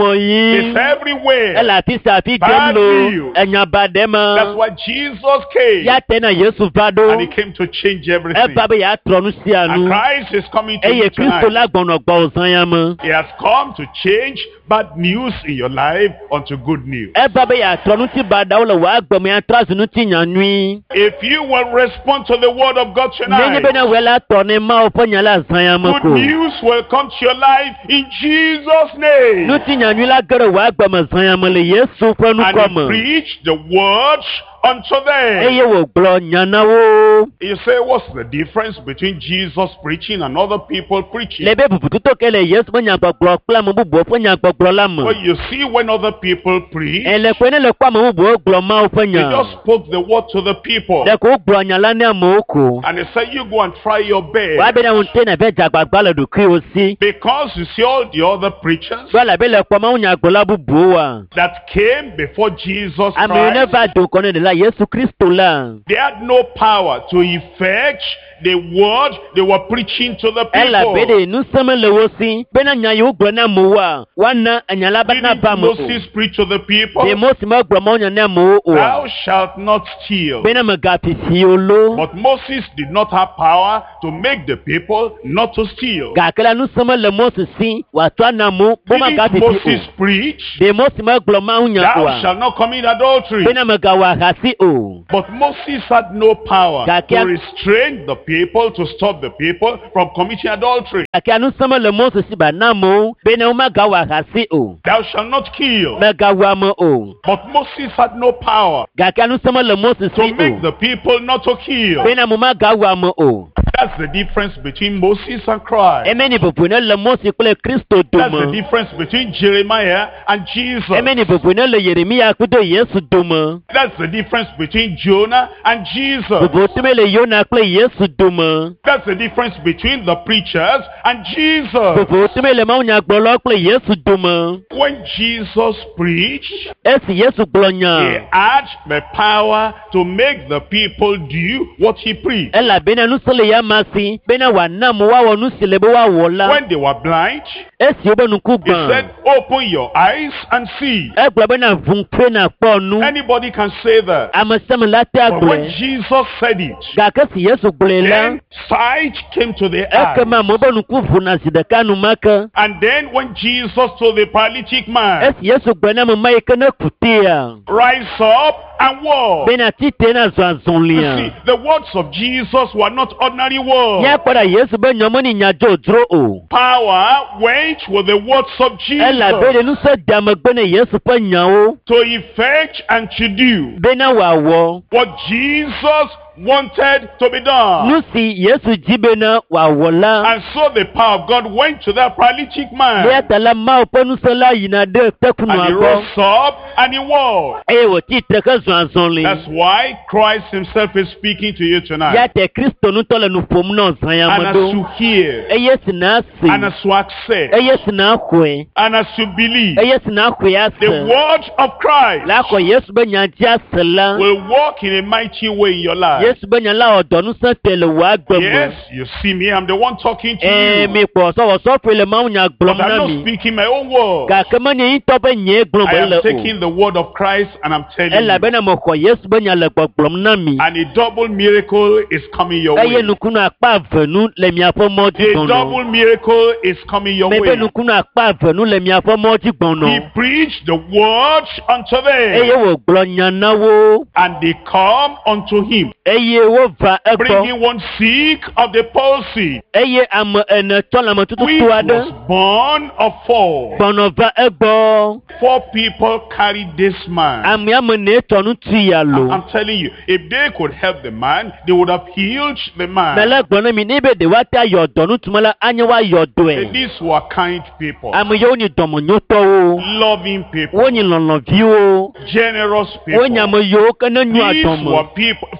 It's everywhere. Ela pisa pi Bad gemlo. news. Enya badema. That's why Jesus came. Ya tena Yesu vado. And he came to change everything. E babe ya tronu si And anu. Christ is coming to Eye you Kristo tonight. la gbono gbo osan ya mo. He has come to change bad news in your life unto good news. E babe ya tronu ti bada wala wa gbomo ya trasu nu ti nyanui. If you will respond to the word of God Nenye tonight, bena wela tone ma opo nyala san ya mo good ko. news will come to your life in Jesus' name. Nu ti nyanui la gero wa gbomo san ya mo le Yesu fo nu And ko he mo. preach the word unto them. Eye wo gbo nyanawo. You say, what's the difference between Jesus preaching and other people preaching? Lebe bubutu to kele Yesu mo nya gbogbo pla mo bubu fo nya gbogbo la mo. Well, you see, when other people preach, Ele kwene le kwa mo bubu gbo ma o fo they nya. just spoke the word to the people. De ko gbo nyala ni mo ko. And they say, you go and try your Wa best. be na unte na be jagbagba le do kri o si. Because you see all the other preachers Wa la be le kwa ma nya gbo la bubu wa. that came before Jesus Ami Christ, never do kono de la Yesu Kristo la. they had no power to effect the word they were preaching to the Ela be people. de nu seme le wo si. Be na nya yo gbo na mo wa. Wa na anyala ba na Didn't ba mo. Moses preach to the people? De mo si mo gbo mo nya na mo o. Thou shalt not steal. Be na me ga pi si o lo. But Moses did not have power to make the people not to steal. Ga kala nu seme le mo si si. Wa to na mo. Bo ma ga Didn't pi si Moses o. preach? De mo si mo gbo ma nya Thou wa. shalt not commit adultery. Be na me ga wa ha si o. But Moses had no power Ga to kia- restrain the people, to stop the people from committing adultery. Ake anu seme le mo si si ba na mo. Be na o ma ga wa ha si o. Thou shalt not kill. Me ga wa mo o. But Moses had no power Ga ke anu seme le mo si to si make o. the people not to kill. Be na mo ma ga wa mo o. That's the difference between Moses and Christ. Eme ni bubu ne le mo si kple Kristo do That's the mo. difference between Jeremiah and Jesus. Eme ni bubu ne le Yeremia kudo Yesu do mo. That's the difference between Jonah and Jesus. Bubu tume le Yona kple Yesu do mo. That's the difference between the preachers and Jesus. Bubu tume le ma nya gbolo kple Yesu do mo. When Jesus preached, Esi Yesu glo he nya. had the power to make the people do what he preached. Ela be na nu sele ya masi. Be na wa na mo wa wo nu sele be wa wo la. When they were blind, Esi obe nu ku he gban. said, open your eyes and see. E gbo be na vun pe na po nu. Anybody can say that. Amasem la te But when agble. Jesus said it, Ga ke si Yesu gble la. then sight came to the Eke eye. ma mo be nu ku vun asi de ka nu maka. And then when Jesus told the paralytic man, Esi Yesu gbe na mo ma ye ke na kute ya. rise up and walk. Be na ti te na zo azon You see, lia. the words of Jesus were not ordinary words. Nya kwada Yesu be nyomo ni nya jo dro o. Power went with the words of Ela be Jesus de nu se dame gbe ne Yesu pe nya o. to effect and to do Be na wa wo. what Jesus wanted to be done. Nu si Yesu ji be na wa wo la. And so the power of God went to that paralytic Be man. atala ma o pe nu se la yina de te kunu And he abo. rose up and he walked. E wo ti te ke zo azon li. That's why Christ himself is speaking to you Ya tonight. te Kristo nu to le nu fom na zan ya And as mo do. you hear, E Yesu na si. and as you accept, E Yesu na kwe. and as you believe, E Yesu na kwe ya the se. word of Christ La ko Yesu be nya ji asela. will walk in a mighty way in your life. Yesu be nya la odo nu se tele wa gbe Yes, mo. you see me, I'm the one talking to Eh you. mi po so wo so fe le ma nya But glom I'm na not mi. speaking my own word. Ga ke ma ni to be nye glom I be am le o. taking the word of Christ and I'm telling E la be you. na mo ko Yesu be nya le glom na mi. And a double miracle is coming your E ye way. nu kunu apa venu le mi afo mo ji A gbon no. double miracle is coming your Me be way. nu kunu apa venu le mi afo mo ji gbon He no. preached the word unto E ye them, wo glo nya na wo. and they come unto him, E ye wo va e gbo. bringing one sick of the palsy, E ye am ene to la mo tutu which tu was ade. born of four. Gbon va e gbo. Four people carried this man. Ami am ne to nu tu ya lo. I'm telling you, if they could help the man, they would have healed the man. Mele gbɔna mi n'ebe de wa ta yɔ dɔ nutumala anya wa yɔ And dɔɛ. these were kind people, Ame yewo nye dɔmɔnyɔtɔwo, loving people, wo nye lɔlɔviwo, generous wo nye people. ame yewo ke ne nyu These adɔme. were people, friendly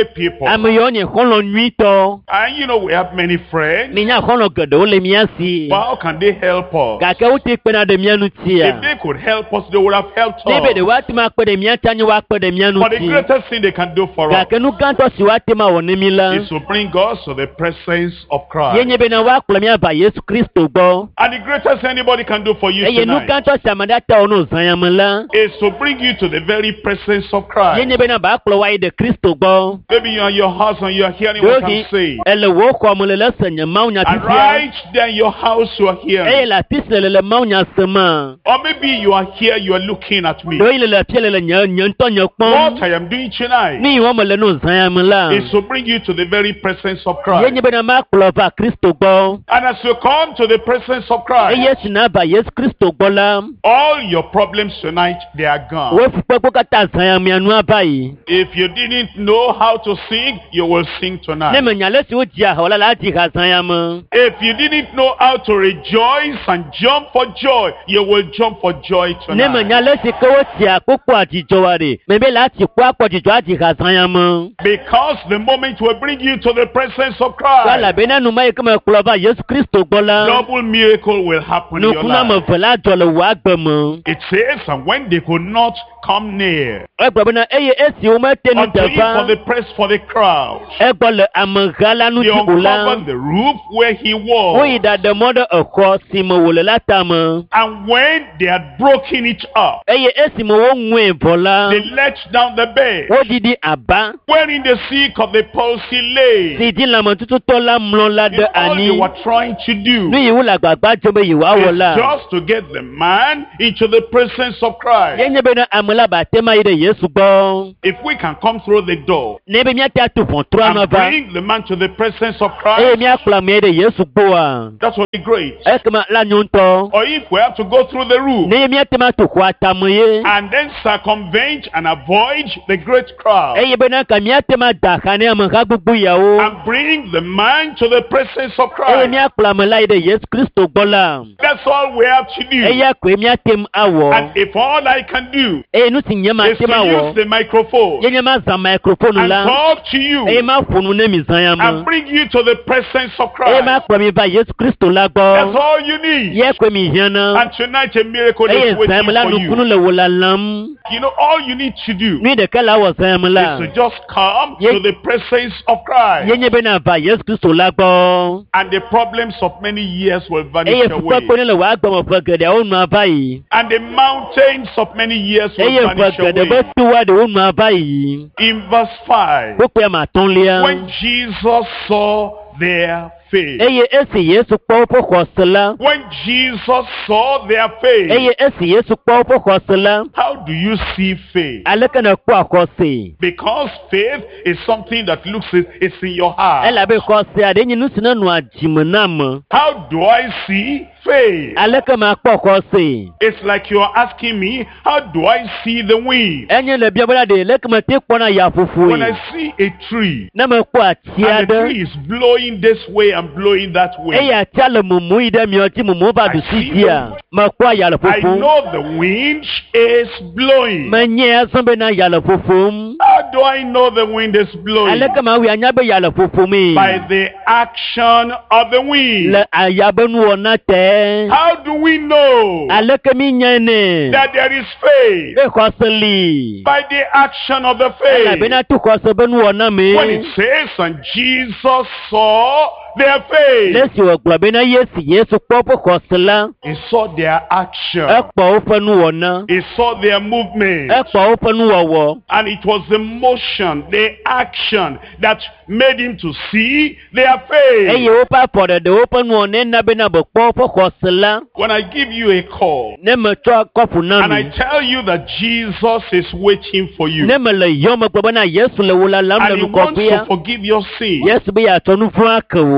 people. ame yawo nye xɔlɔ nyuitɔ. And you know, we have many friends. mi nya xɔlɔ geɖewo le mía si. But how can they help us? gake wo te kpena ɖe mía ŋutia. If they could help us, they would have helped ne be us. ɖe woate ma kpe ɖe mía ta nye woakpe ɖe mía But the ŋuti. greatest thing they can do for us gake nu gãtɔ si woate ma wɔ ne mi la. is to bring us to the presence of ye Christ. nye bena woakplɔ mía va Yesu Kristo gbɔ. And the greatest thing anybody can do for you eye nu tonight gãtɔ si ame ɖe ate wɔ no zãnya me la. is to bring you to the very presence of ye Christ. nye bena baakplɔ wa yi ɖe Kristo gbɔ. Maybe you're in your house and you're hearing what I'm ɖohi saying. ele wo xɔ me le le se nye mawu nya And tisia. right there in your house you are eye hearing. le afi si le le mawu nya se ma. Or maybe you are here, you are looking at me. ɖohi le le fie le le nye nye ŋutɔ nye What kpɔm. I am doing tonight ni wɔme le no zãnya me la. is to bring you to the very presence of ye Christ. nye bena makplɔ va Kristo gbɔ. And as you come to the presence of Christ, eye si na va Yesu Kristo gbɔ la. all your problems tonight, they are gone. wo fukpekpe katã zãnya mia nu ava yi. If you didn't know how to sing, you will sing ne tonight. me nya le si wo dzia ha wòle la adi ha zãnya me. If you didn't know how to rejoice and jump for joy, you will jump for joy ne me tonight. nya le si ke wo dzia kpokpo adzidzɔ wa ɖe. me be le ati kpɔ akpɔ dzidzɔ adi ha zãnya me. Because the moment will bring you to the presence of Wala Christ, bena nu ma yi ke me kplɔ va Yesu Kristo gbɔ la. double miracle will happen in your nukuna me life. ve la dzɔ le wò agbe me. It says, and when they could not come near egblɔ bena eye esi wo mete nu unto him for teƒea. the press for the crowd, egbɔ le ameha la they ŋuti o la. uncovered the roof where he woyi was. da ɖe mɔ ɖe exɔ si me wòle la tame. And when they had broken it up, eye esi me woŋue vɔ la. they let down the bed wodidi aba. wherein the sick of the palsy lay. si di lãmetututɔ la mlɔ la And ɖe all they anyi. were trying to do nu yi wo le agbagba dzɔ be yewoawɔ is la. just to get the man into the presence of ye Christ. nye bena ame la ba te ma yi ɖe Yesu gbɔ. If we can come through the door ne be míate atu ʋɔtrua me and va. bring the man to the presence of eye Christ, míakplɔ ame yi ɖe Yesu gbɔa. that would be great. ekema la nyo ŋutɔ. Or if we have to go through the roof ne míate ma tu xɔa tame ye. and then circumvent and avoid the great crowd eye bena ka míate ma da xa ne ameha gbogbo yawo. and bring the man to the presence of eye Christ, míakplɔ ame la yi ɖe Yesu Kristo gbɔ la. that's all we have to do. eya koe míate m awɔ. And if all I can do eye nu si nye ma is te to ma use wɔ. the microphone ye nye ma zã microphone and la. talk to you eye ma ƒo nu ne mi zãnya and me. bring you to the presence of eye ma Christ, kplɔ mi va Yesu Kristo la that's gbɔ. all you need. ye koe mi hiã na. And tonight a miracle eye is waiting zãnya me la for nukunu you. le wo lalam. You know, all you need to do nu ɖeka la wɔ zãnya me la. is to just come Ye- to the presence of Christ, ye nye bena va Yesu Kristo la gbɔ. and the problems of many years will eye vanish away, fukpekpe ne le wò agbe me ƒe geɖeawo nu ava yi. and the mountains of many years will eye ƒe vanish geɖe be away. toa ɖewo nu ava yi. In verse five, kpokpoe matɔ̃lia. when Jesus saw their faith, eye esi Yesu kpɔ woƒe xɔse la. when Jesus saw their faith, eye esi Yesu kpɔ woƒe xɔse la. how do you see faith? aleke ne kpɔ xɔse. Because faith is something that looks it, it's in your heart. elabe xɔsea ɖe nye nu si ne nua dzime na me. How do I see faith? aleke ma kpɔ xɔse. It's like you're asking me, how do I see the wind? enye le bia bena ɖe leke me te kpɔna When yaƒoƒoe. I see a tree, ne me kpɔ ati and the aɖe. tree is blowing this way and blowing that way, eye atia le mumu yi ɖe miɔ dzi mumu va I ɖusi see dzia. mekpɔ yale I ƒoƒom. know the wind is blowing. menye azɔ bena yale ƒoƒom. How do I know the wind is blowing? aleke ma wi anya be yale ƒoƒomee. By the action of the wind. le ayabenuwɔna tɛ. How do we know aleke mi nye ne. that there is faith? be xɔse li. By the action of the faith. elabena to xɔse be nuwɔna When it me. says, and Jesus saw their faith, lesi wògblɔ bena yesi Yesu kpɔ woƒe xɔse la. he saw their action, ekpɔ woƒe nuwɔna. he saw their movement, ekpɔ woƒe nuwɔwɔ. and it was the motion, the action that made him to see their faith. eye woƒe afɔ ɖeɖe woƒe nuwɔna na bena be kpɔ woƒe xɔse la. When I give you a call ne me tsɔ kɔpu na and I mi. tell you that Jesus is waiting for you, ne me le yɔ megbe bena Yesu le wo lalam le and he wants to nukɔƒea. forgive your sin, Yesu be yeatsɔ nu vɔ̃ ake wo.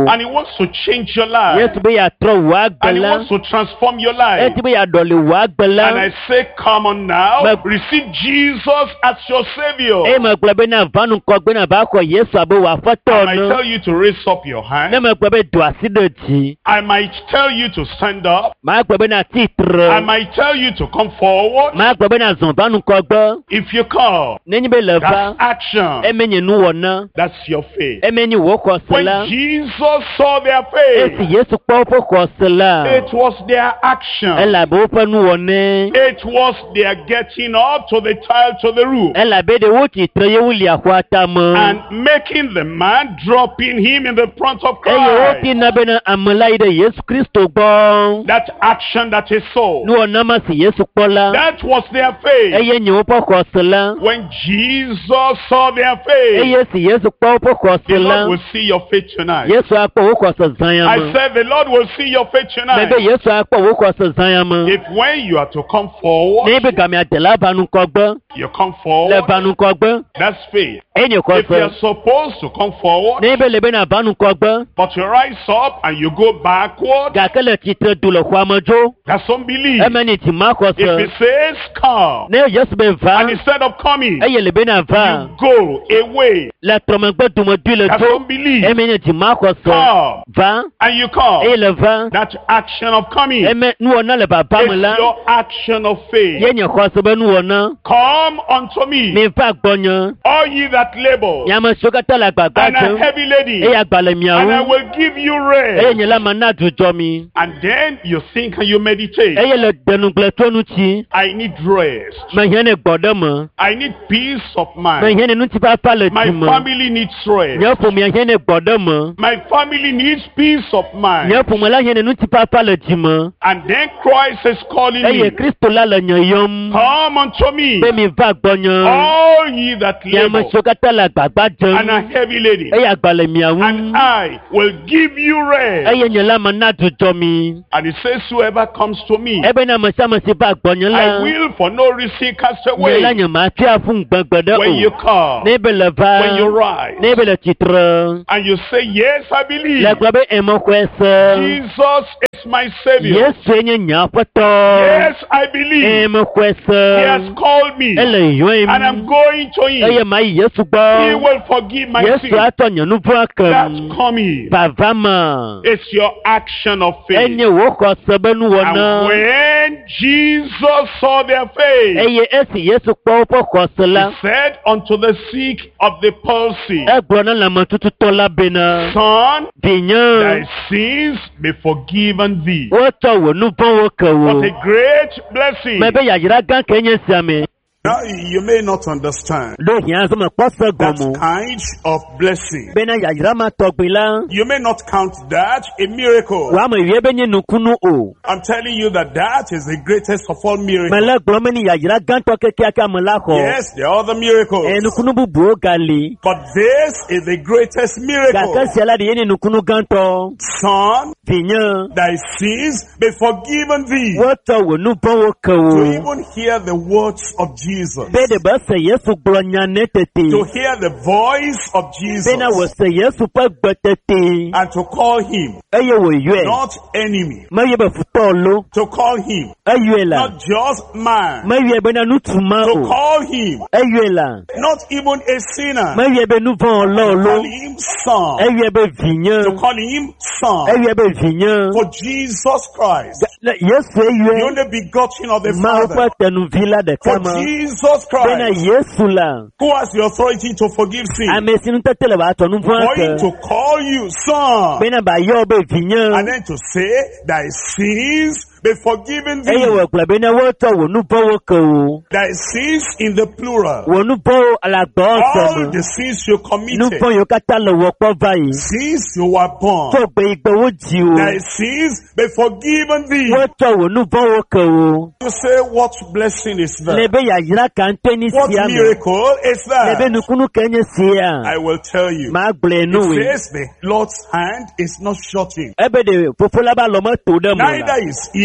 And he wants to change your life. Yesu be ya trɔ wò And he agbɛlɛ. wants to transform your life. Eti be ya dɔli wò And I agbɛlɛ. say, come on now. But- Receive Jesus as your Savior. Eye me gblɔ be na vanu kɔgbe na va kɔ Yesu abe wò I aƒetɔ might nu. tell you to raise up your hand. Ne me gblɔ be do asi ɖe dzi. I might tell you to stand up. Maa gblɔ be na I tsitre. might tell you to come forward. Maa gblɔ be na zɔn vanu kɔgbe. If you come, Nenyi be le that's va. action. Eme nye nuwɔna. That's your faith. Eme nye wò xɔse When la. Jesus saw their Esi faith, Yesu kpɔ woƒe xɔse la. it was their action. Elabe woƒe nuwɔne. It was their getting up to the tile to the roof Elabe ɖe wo tsitre ye woli axɔa tame. and making the man dropping him in the front of Eye wo Christ. tina bena ame la yi ɖe Yesu Kristo gbɔ. That action that he saw, Nuwɔna ma si Yesu kpɔ la. that was their faith. Eye nye woƒe xɔse la. When Jesus saw their faith, Eye si Yesu kpɔ woƒe the xɔse la. Lord will see your faith tonight. Yesu akpɔ wo xɔse zanya I me. said the Lord will see your faith Mebe tonight. Yesu akpɔ wo xɔse zanya me. If when you are to come forward, Ne be game ade la va nukɔgbe. you come Le forward, va nukɔgbe. that's faith. Enye If you are xɔse. supposed to come forward, Ne be le be na va nukɔgbe. but you rise up and you go backward, Gake le tsitre du le xɔa me dzo. that's unbelief. Eme ni dzi ma If xɔse. it says come, Ne Yesu be va. and instead of coming, Eye le be na va. you go away, Le trɔmegbe dumedui le that's dzo. unbelief. Eme ni dzi ma xɔse. Come, Va. and you Eye come. le va. That action of coming is Eme nuwɔna le baba me la. your action of faith. Ye nye xɔse be nuwɔna. Come unto me, Mi va gbɔnye. all ye that labor Nyame siwo katã le agbagba and are dzem. heavy laden, Eye agba le and I miawo. will give you Eye rest. nye la ma na dzudzɔ mi. And then you think and you meditate. Eye le denugble to nutsi. I need rest. Mehiã ne gbɔɖe me. I need peace of mind. Mehiã ne ŋutifafa le My dzi me. family needs rest. Nye ƒomea hiã ne gbɔɖe me. My family needs peace of mind. Nye ƒome la hiã ne ŋutifafa le dzi me. And then Christ is calling Eye me. Kristo la le nye yɔm. Come unto me, Be mi va gbɔnye. all ye that Nyame labor siwo katã le agbagba and are dzem. heavy laden, Eye agba le miawo. and I will give you rest. Eye nye la ma na dzudzɔ mi. And it says, whoever comes to me, Ebe na ame sia ame si va gbɔnye I la. will for no reason cast Nye la away. nye mafi afu ŋgbegbe ɖe When you o. come, Ne be le va. when you rise, Ne be le tsitre. and you say, yes, I believe, Le gblɔ be eme xɔe se. Jesus is my Savior. Yesu nye nye aƒetɔ. Yes, I believe, Eme xɔe He has se. called me, Ele yɔm. and I'm going to Eye Him. ma yi Yesu He gbɔ. will forgive my Yesu sins. atɔ nye nu vɔ̃ That's kem. coming. Vava me. It's your action of faith. Enye wo xɔse be And nuwɔna. when Jesus saw their faith, Eye esi Yesu kpɔ woƒe xɔse He la. said unto the sick of the palsy, Egblɔ na lãmetututɔ la bena. Son, thy Vinye. sins be forgiven thee. Wotsɔ wò nu vɔ̃wo ke What wo. a great blessing. Mebe yayra gã ke nye sia me. Now, you may not understand Ɖo hiã zɔme kpɔ se that gɔmo. kind of blessing. Bena yayra ma tɔgbi la. You may not count that a miracle. Wa me wie be nye nukunu o. I'm telling you that that is the greatest of all miracles. Mele gblɔm be ni yayra gãtɔ kekeake ame la xɔ. Yes, there are other miracles. E nukunu bubuwo gali. But this is the greatest miracle. Gake sia la ɖe ye nye nukunu gãtɔ. Son, Vinye. thy sins be forgiven thee. Wotsɔ wò nu vɔ̃wo ke To wo. even hear the words of Jesus. Be ɖe be se Yesu gblɔ nya ne To tete. hear the voice of Jesus. Bena wò se Yesu ƒe gbe tete. And to call him Eye wò yɔe. not enemy. Meyɔe be futɔ lo. To call him Eyɔe la. not just man. Meyɔe bena nutu ma To o. call him Eyɔe la. not even a sinner. Meyɔe be nu vɔ̃ To lɔ call lo. him son. Eyɔe be vinye. To call him son. Eyɔe be vinye. For Jesus Christ, Le- Yesu the eyɔe. only begotten of the Mawu ƒe Father. tenuvi la For ɖeka ma. Jesus Bena Christ, Yesu la. who has the authority to forgive sin. Ame si nutete le ba tɔ nu vɔ̃ For him ke. to call you son. Bena ba yɔ be vinye. And then to say thy sins be forgiven Eye thee. wò gblɔ bena wotsɔ wò nu vɔ̃wo ke wo. Thy sins in the plural. Wò nu vɔ̃wo le agbɔsɔ All me. the sins you Nu committed vɔ̃ yiwo katã le wɔ kpɔ va yi. since you were born. Tso gbe yi gbe wo dzi wo. Thy sins be forgiven thee. Wotsɔ wò nu vɔ̃wo ke wo. You say, what blessing is Le that? be yayra kante ni What sia me. miracle is Le be that? nukunu ke nye sia. I will tell you. Ma gblɔe nu It we. says the Lord's hand is not shorting, Ebe de fofo la ba lɔ me to ɖe mo la. neither is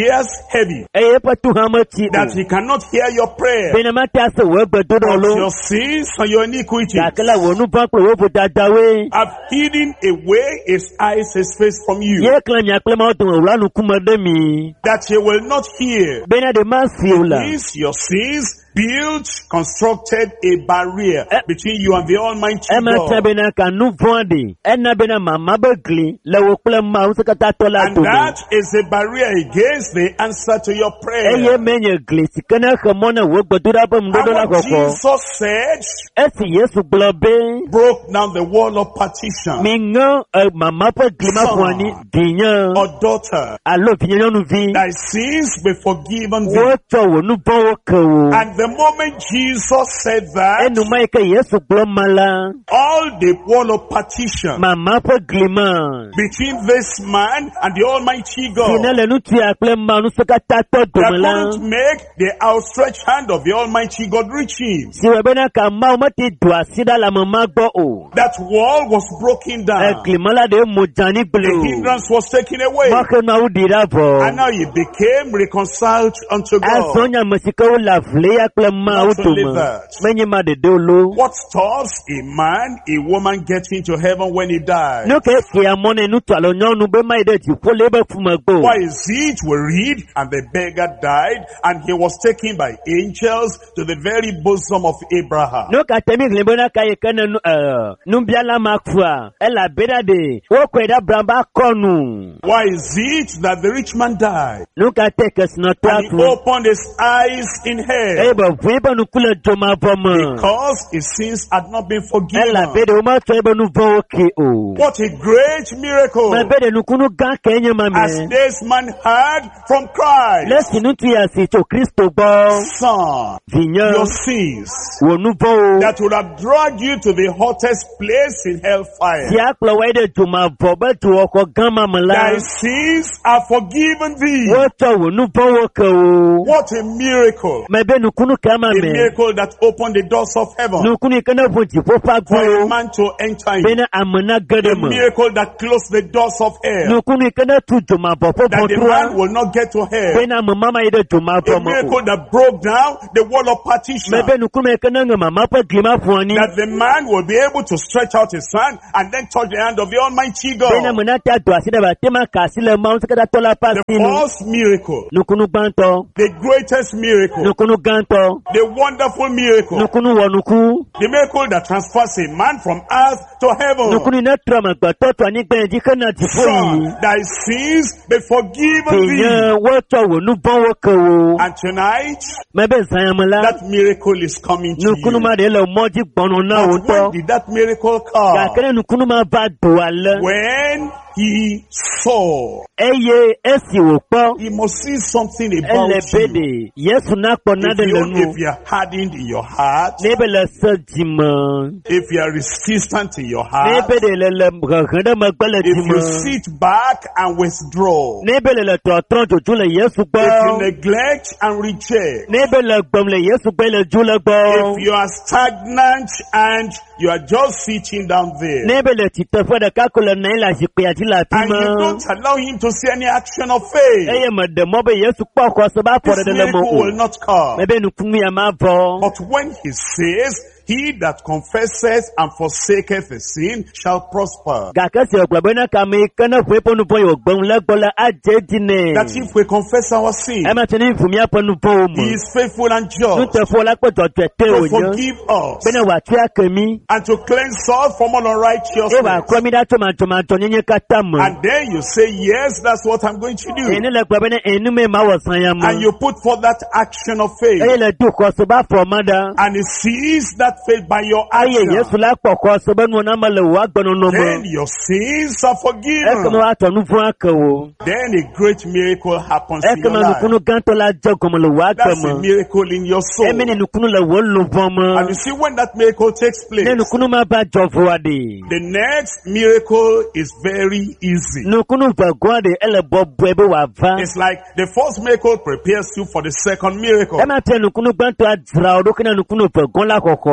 ears heavy, eye patu hamati that he cannot hear your prayer, bena mata se we gbedo of lo your sins and your iniquities, akala wonu pa pe wo dadawe have hidden away his eyes, his face from you, ye klan ya klan ma to wura nu kuma de mi that he will not hear. bena de masiula These your sins built, constructed a barrier Eh. between you and the Almighty ema ta God. bena kanu vondi ena bena mama begli le wo klan ma wo sekata to la And to that is a barrier against the answer to your prayer. eye menye glisi kana khamona wo gbedo da bam And do la what koko Jesus said esi yesu globe broke down the wall of partition. minga mama pa glima kwani dinya Or daughter, alo vinya nu vi thy sins be forgiven thee. wo to wo nu bo wo ko And the moment Jesus said that, enu mai ka yesu glomala all the wall of partition mama pa glima between this man and the Almighty ina God, le nu ti akle ma nu sekata to that domala couldn't make the outstretched hand of the Almighty God reach him. si we bena ka ma o mati do asida la mama gbo o That wall was broken e down. glimala de mo jani The blue hindrance was taken away. ma ke na u dira bo And now he became reconciled unto God. asonya masika o la vle akle ma o Not only doma that. menye ma de de lo What stops a man, a woman getting to heaven when he dies? no ke ke amone nu to alo nyonu be mai de ti pole be fuma gbo Why is it we read, and the beggar died, and he was taken by angels to the very bosom of Abraham? no ka temi glebona ka ye kana nu eh nu biala makwa ela beda de wo kweda bramba konu Why is it that the rich man died, no ka tekes no and he tatu opened his eyes in hell, eba veba nu kula joma boma because his sins had not been forgiven? ela bede o ma to eba nu vo ke o What a great miracle! ma bede nu kunu ga kenye As mame this man heard from Christ, lesi nu ti asi to Kristo bo Son, vinya your sins wo nu vo that would have dragged you to the hottest place in hellfire, ti aklo wede joma vo be to oko gama thy mala sins are forgiven thee. wo to wo nu vo ke o What a miracle! ma be nu kunu kama A me miracle that opened the doors of heaven nu kunu kana funti fo pa for a go man to enter in. bena amana A gadama miracle that closed the doors of hell, nu kunu kana tu joma bo fo that the botrua man will not get to hell. bena mama ide joma A bo mo miracle that broke down the wall of partition, me be nu kunu kana nga mama pa glima fuani that the man will be able to stretch out his hand and then touch the hand of the Almighty bena God. munata do asida ba tema kasile ma usikata tola The pasinu first miracle, nu kunu banto the greatest miracle, nu kunu ganto the wonderful miracle, nu kunu wonuku the miracle that transfers a man from earth to nu heaven. kunu na trama gbato to ani gbe ji kana ti fo Son, yi thy sins be forgiven thee. Tiyan wo to wo nu bon wo ko wo And tonight, me be sayamala that miracle is coming to nu kunu you. ma de le moji gbonu na wo But when to did that miracle ga come? kene nu kunu ma ba do ale When he saw. eye esi wo po He must see something about ele you. bede yesu na po na If, de le you, nu if you are hardened in your heart, nebe le se jima if you are resistant in your heart, nebe de le le gande ma gbele if you jima sit back and withdraw, nebe le le to tron joju le yesu if you gbo neglect and reject, nebe le gbom le yesu gbo le ju le gbo if you are stagnant and you are just sitting down there, nebe le ti te fo de ka ko le na la ji pe ati la ti and you ma don't allow him to see any action of faith, eye ma de mo be yesu po ko so ba fo this de le mo miracle will not come. me be nu kunu ya ma bo But when he says, he that confesses and forsaketh the sin shall prosper. ga ka se ogbo na ka mi kana fo epo nu bo yo gbon le gbo la aje dine That if we confess our sin, e ma tini fu mi apo nu bo mo he is faithful and nu just te fo la pe to te te to o yan forgive us bene wa ti akemi and to cleanse us from all e wa unrighteousness. ko mi da to ma to ma to nyenye kata mo And then you say, yes, that's what I'm going to do. eni le gbo bene enu me ma wo san ya mo And you put forth that action of faith. e le du ko so ba fo ma da And he sees that faith by your aye action. yesu la po ko so be nu na ma le wa gbonu no mo Then your sins are e ko forgiven. mo wa to nu fun akawo Then a great miracle happens e in ko your ma nu life. kunu ganto la je ko mo le wa That's mo a miracle in your soul. e me ni nu kunu le wo lu bon mo And you see, when that miracle takes place, ne nu kunu ma ba jo vo ade the next miracle is very easy. nu kunu va go ade ele bo bo e be wa va It's like the first miracle prepares you for the second miracle. e ma te nu kunu ganto adra o do kina nu kunu va go la koko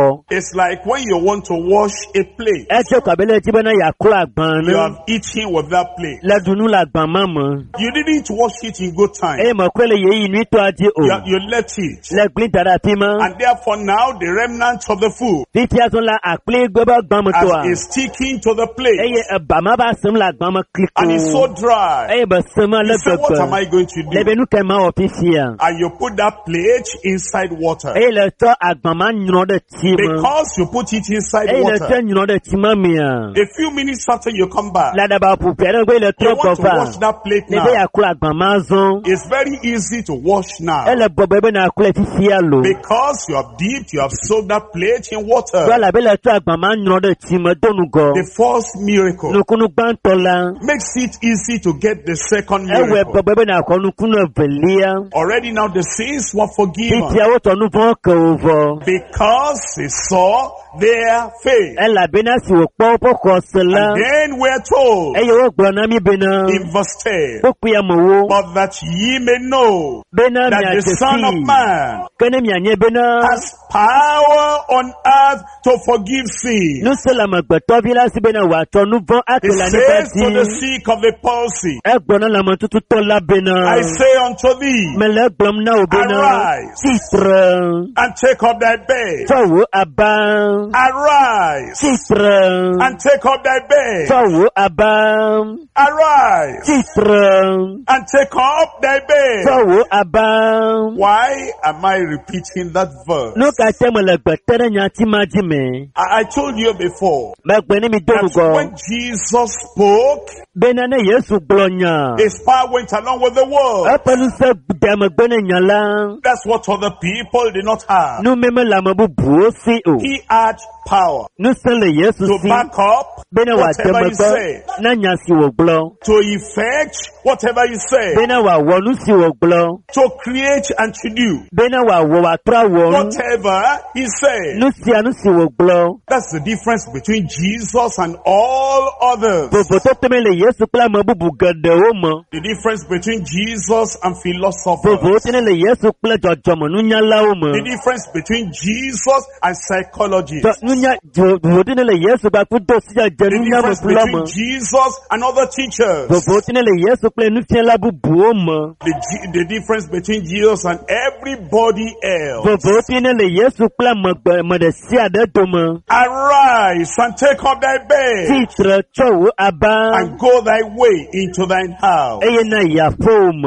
kɔ. It's like when you want to wash a plate. Ɛtsɛ kabele ti bena yaklo agban You ne. have eaten with that plate. Le dunu le agban ma me. You didn't wash it in good time. Eye me kɔ le yeyi nui tɔ adi o. You, you let it. Le gli da da fi ma. And therefore now the remnant of the food Titi aso la akple gbɛbɛ agban me as tɔ is sticking to the plate. Eye eba ma ba sem le agban me kliko. And it's so dry. Eye be sem le You say, what am gbɛgbɛ. I going to Le do? be nu kɛ ma wɔ fifi ya. And you put that plate inside water. Eye le tɔ agban ma nyrɔ de ti me. Because you put it inside Eye le water. tɔ nyrɔ de ti ma mi ya. A few minutes after you come back, La daba pupi ɛdɛ gbe le you tɔ want to kɔfa. wash that plate Ne be now. yaklo agban ma zɔn. It's very easy to wash now. Ele bɔbɔ ebe na aklo fifi ya lo. Because you have dipped, you have soaked that plate in water. Dɔla be le tɔ agban ma nyrɔ de ti me donu gɔ. The first miracle Nukunu gbãtɔ la. makes it easy to get the second Ewɛ miracle. bɔbɔ ebe na akɔ nukunu evelia. Already now the sins were forgiven Titi awo tɔ nuvɔ ke wo vɔ. because they saw their faith. Elabena si wò kpɔ woƒe xɔse la. And then we're told Eye wogblɔ na mi bena. in verse ten, Kpokpo ya me wo. but that ye may know Bena that the miadze Son of si. Man Ke ne mianye bena. has power on earth to forgive sin. Nu se le amegbetɔvi la si bena wòatsɔ nuvɔ ake It le anyigba says to the dzi. sick of the palsy, Egblɔ na lãmetututɔ la bena. I say unto thee, Mele egblɔm na wo bena. arise Tsitre. and take up thy bed. Tsɔ wò aba. Arise Tsitre. and take up thy bed. Tsɔ wò aba. Arise Tsitre. and take up thy bed. Tsɔ wò aba. Why am I repeating that verse? Nu ka te me le gbete ɖe nyati ma dzi me. I, I told you before Megbe ne mi do that nugɔ. when Jesus spoke, Bena ne Yesu gblɔ nya. his power went along with the word. Eƒe nusẽ de megbe ne nya la. That's what other people did not have. Nu meme le ame bubuwo si o. He had power Nusẽ le Yesu to si. back up Bena wòade whatever he megbe said, na nya si wògblɔ. to effect whatever he said, Bena wòawɔ nu si wògblɔ. to create and to do Bena wòawɔ wòatrɔ awɔ nu. whatever he said. Nu sia nu si wògblɔ. That's the difference between Jesus and all others. Vovototo me le Yesu kple ame bubu geɖewo me. The difference between Jesus and philosophers. Vovototo ne le Yesu kple dzɔdzɔmenunyalawo The me. difference between Jesus and psychologists. Dzɔ- nunya- dzo- Vovototo ne le Yesu kple dosia The dzenunya difference mekula between me. Jesus and other teachers. Vovototo ne le Yesu kple nufiala bubuwo me. The, G- the difference between Jesus and everybody else. Vovototo ne le Yesu kple ame gbe- ame ɖe sia ɖe dome. Arise and take up thy bed Tsitre tsɔ wò aba and go thy way into thine house. eye na yi aƒewo me.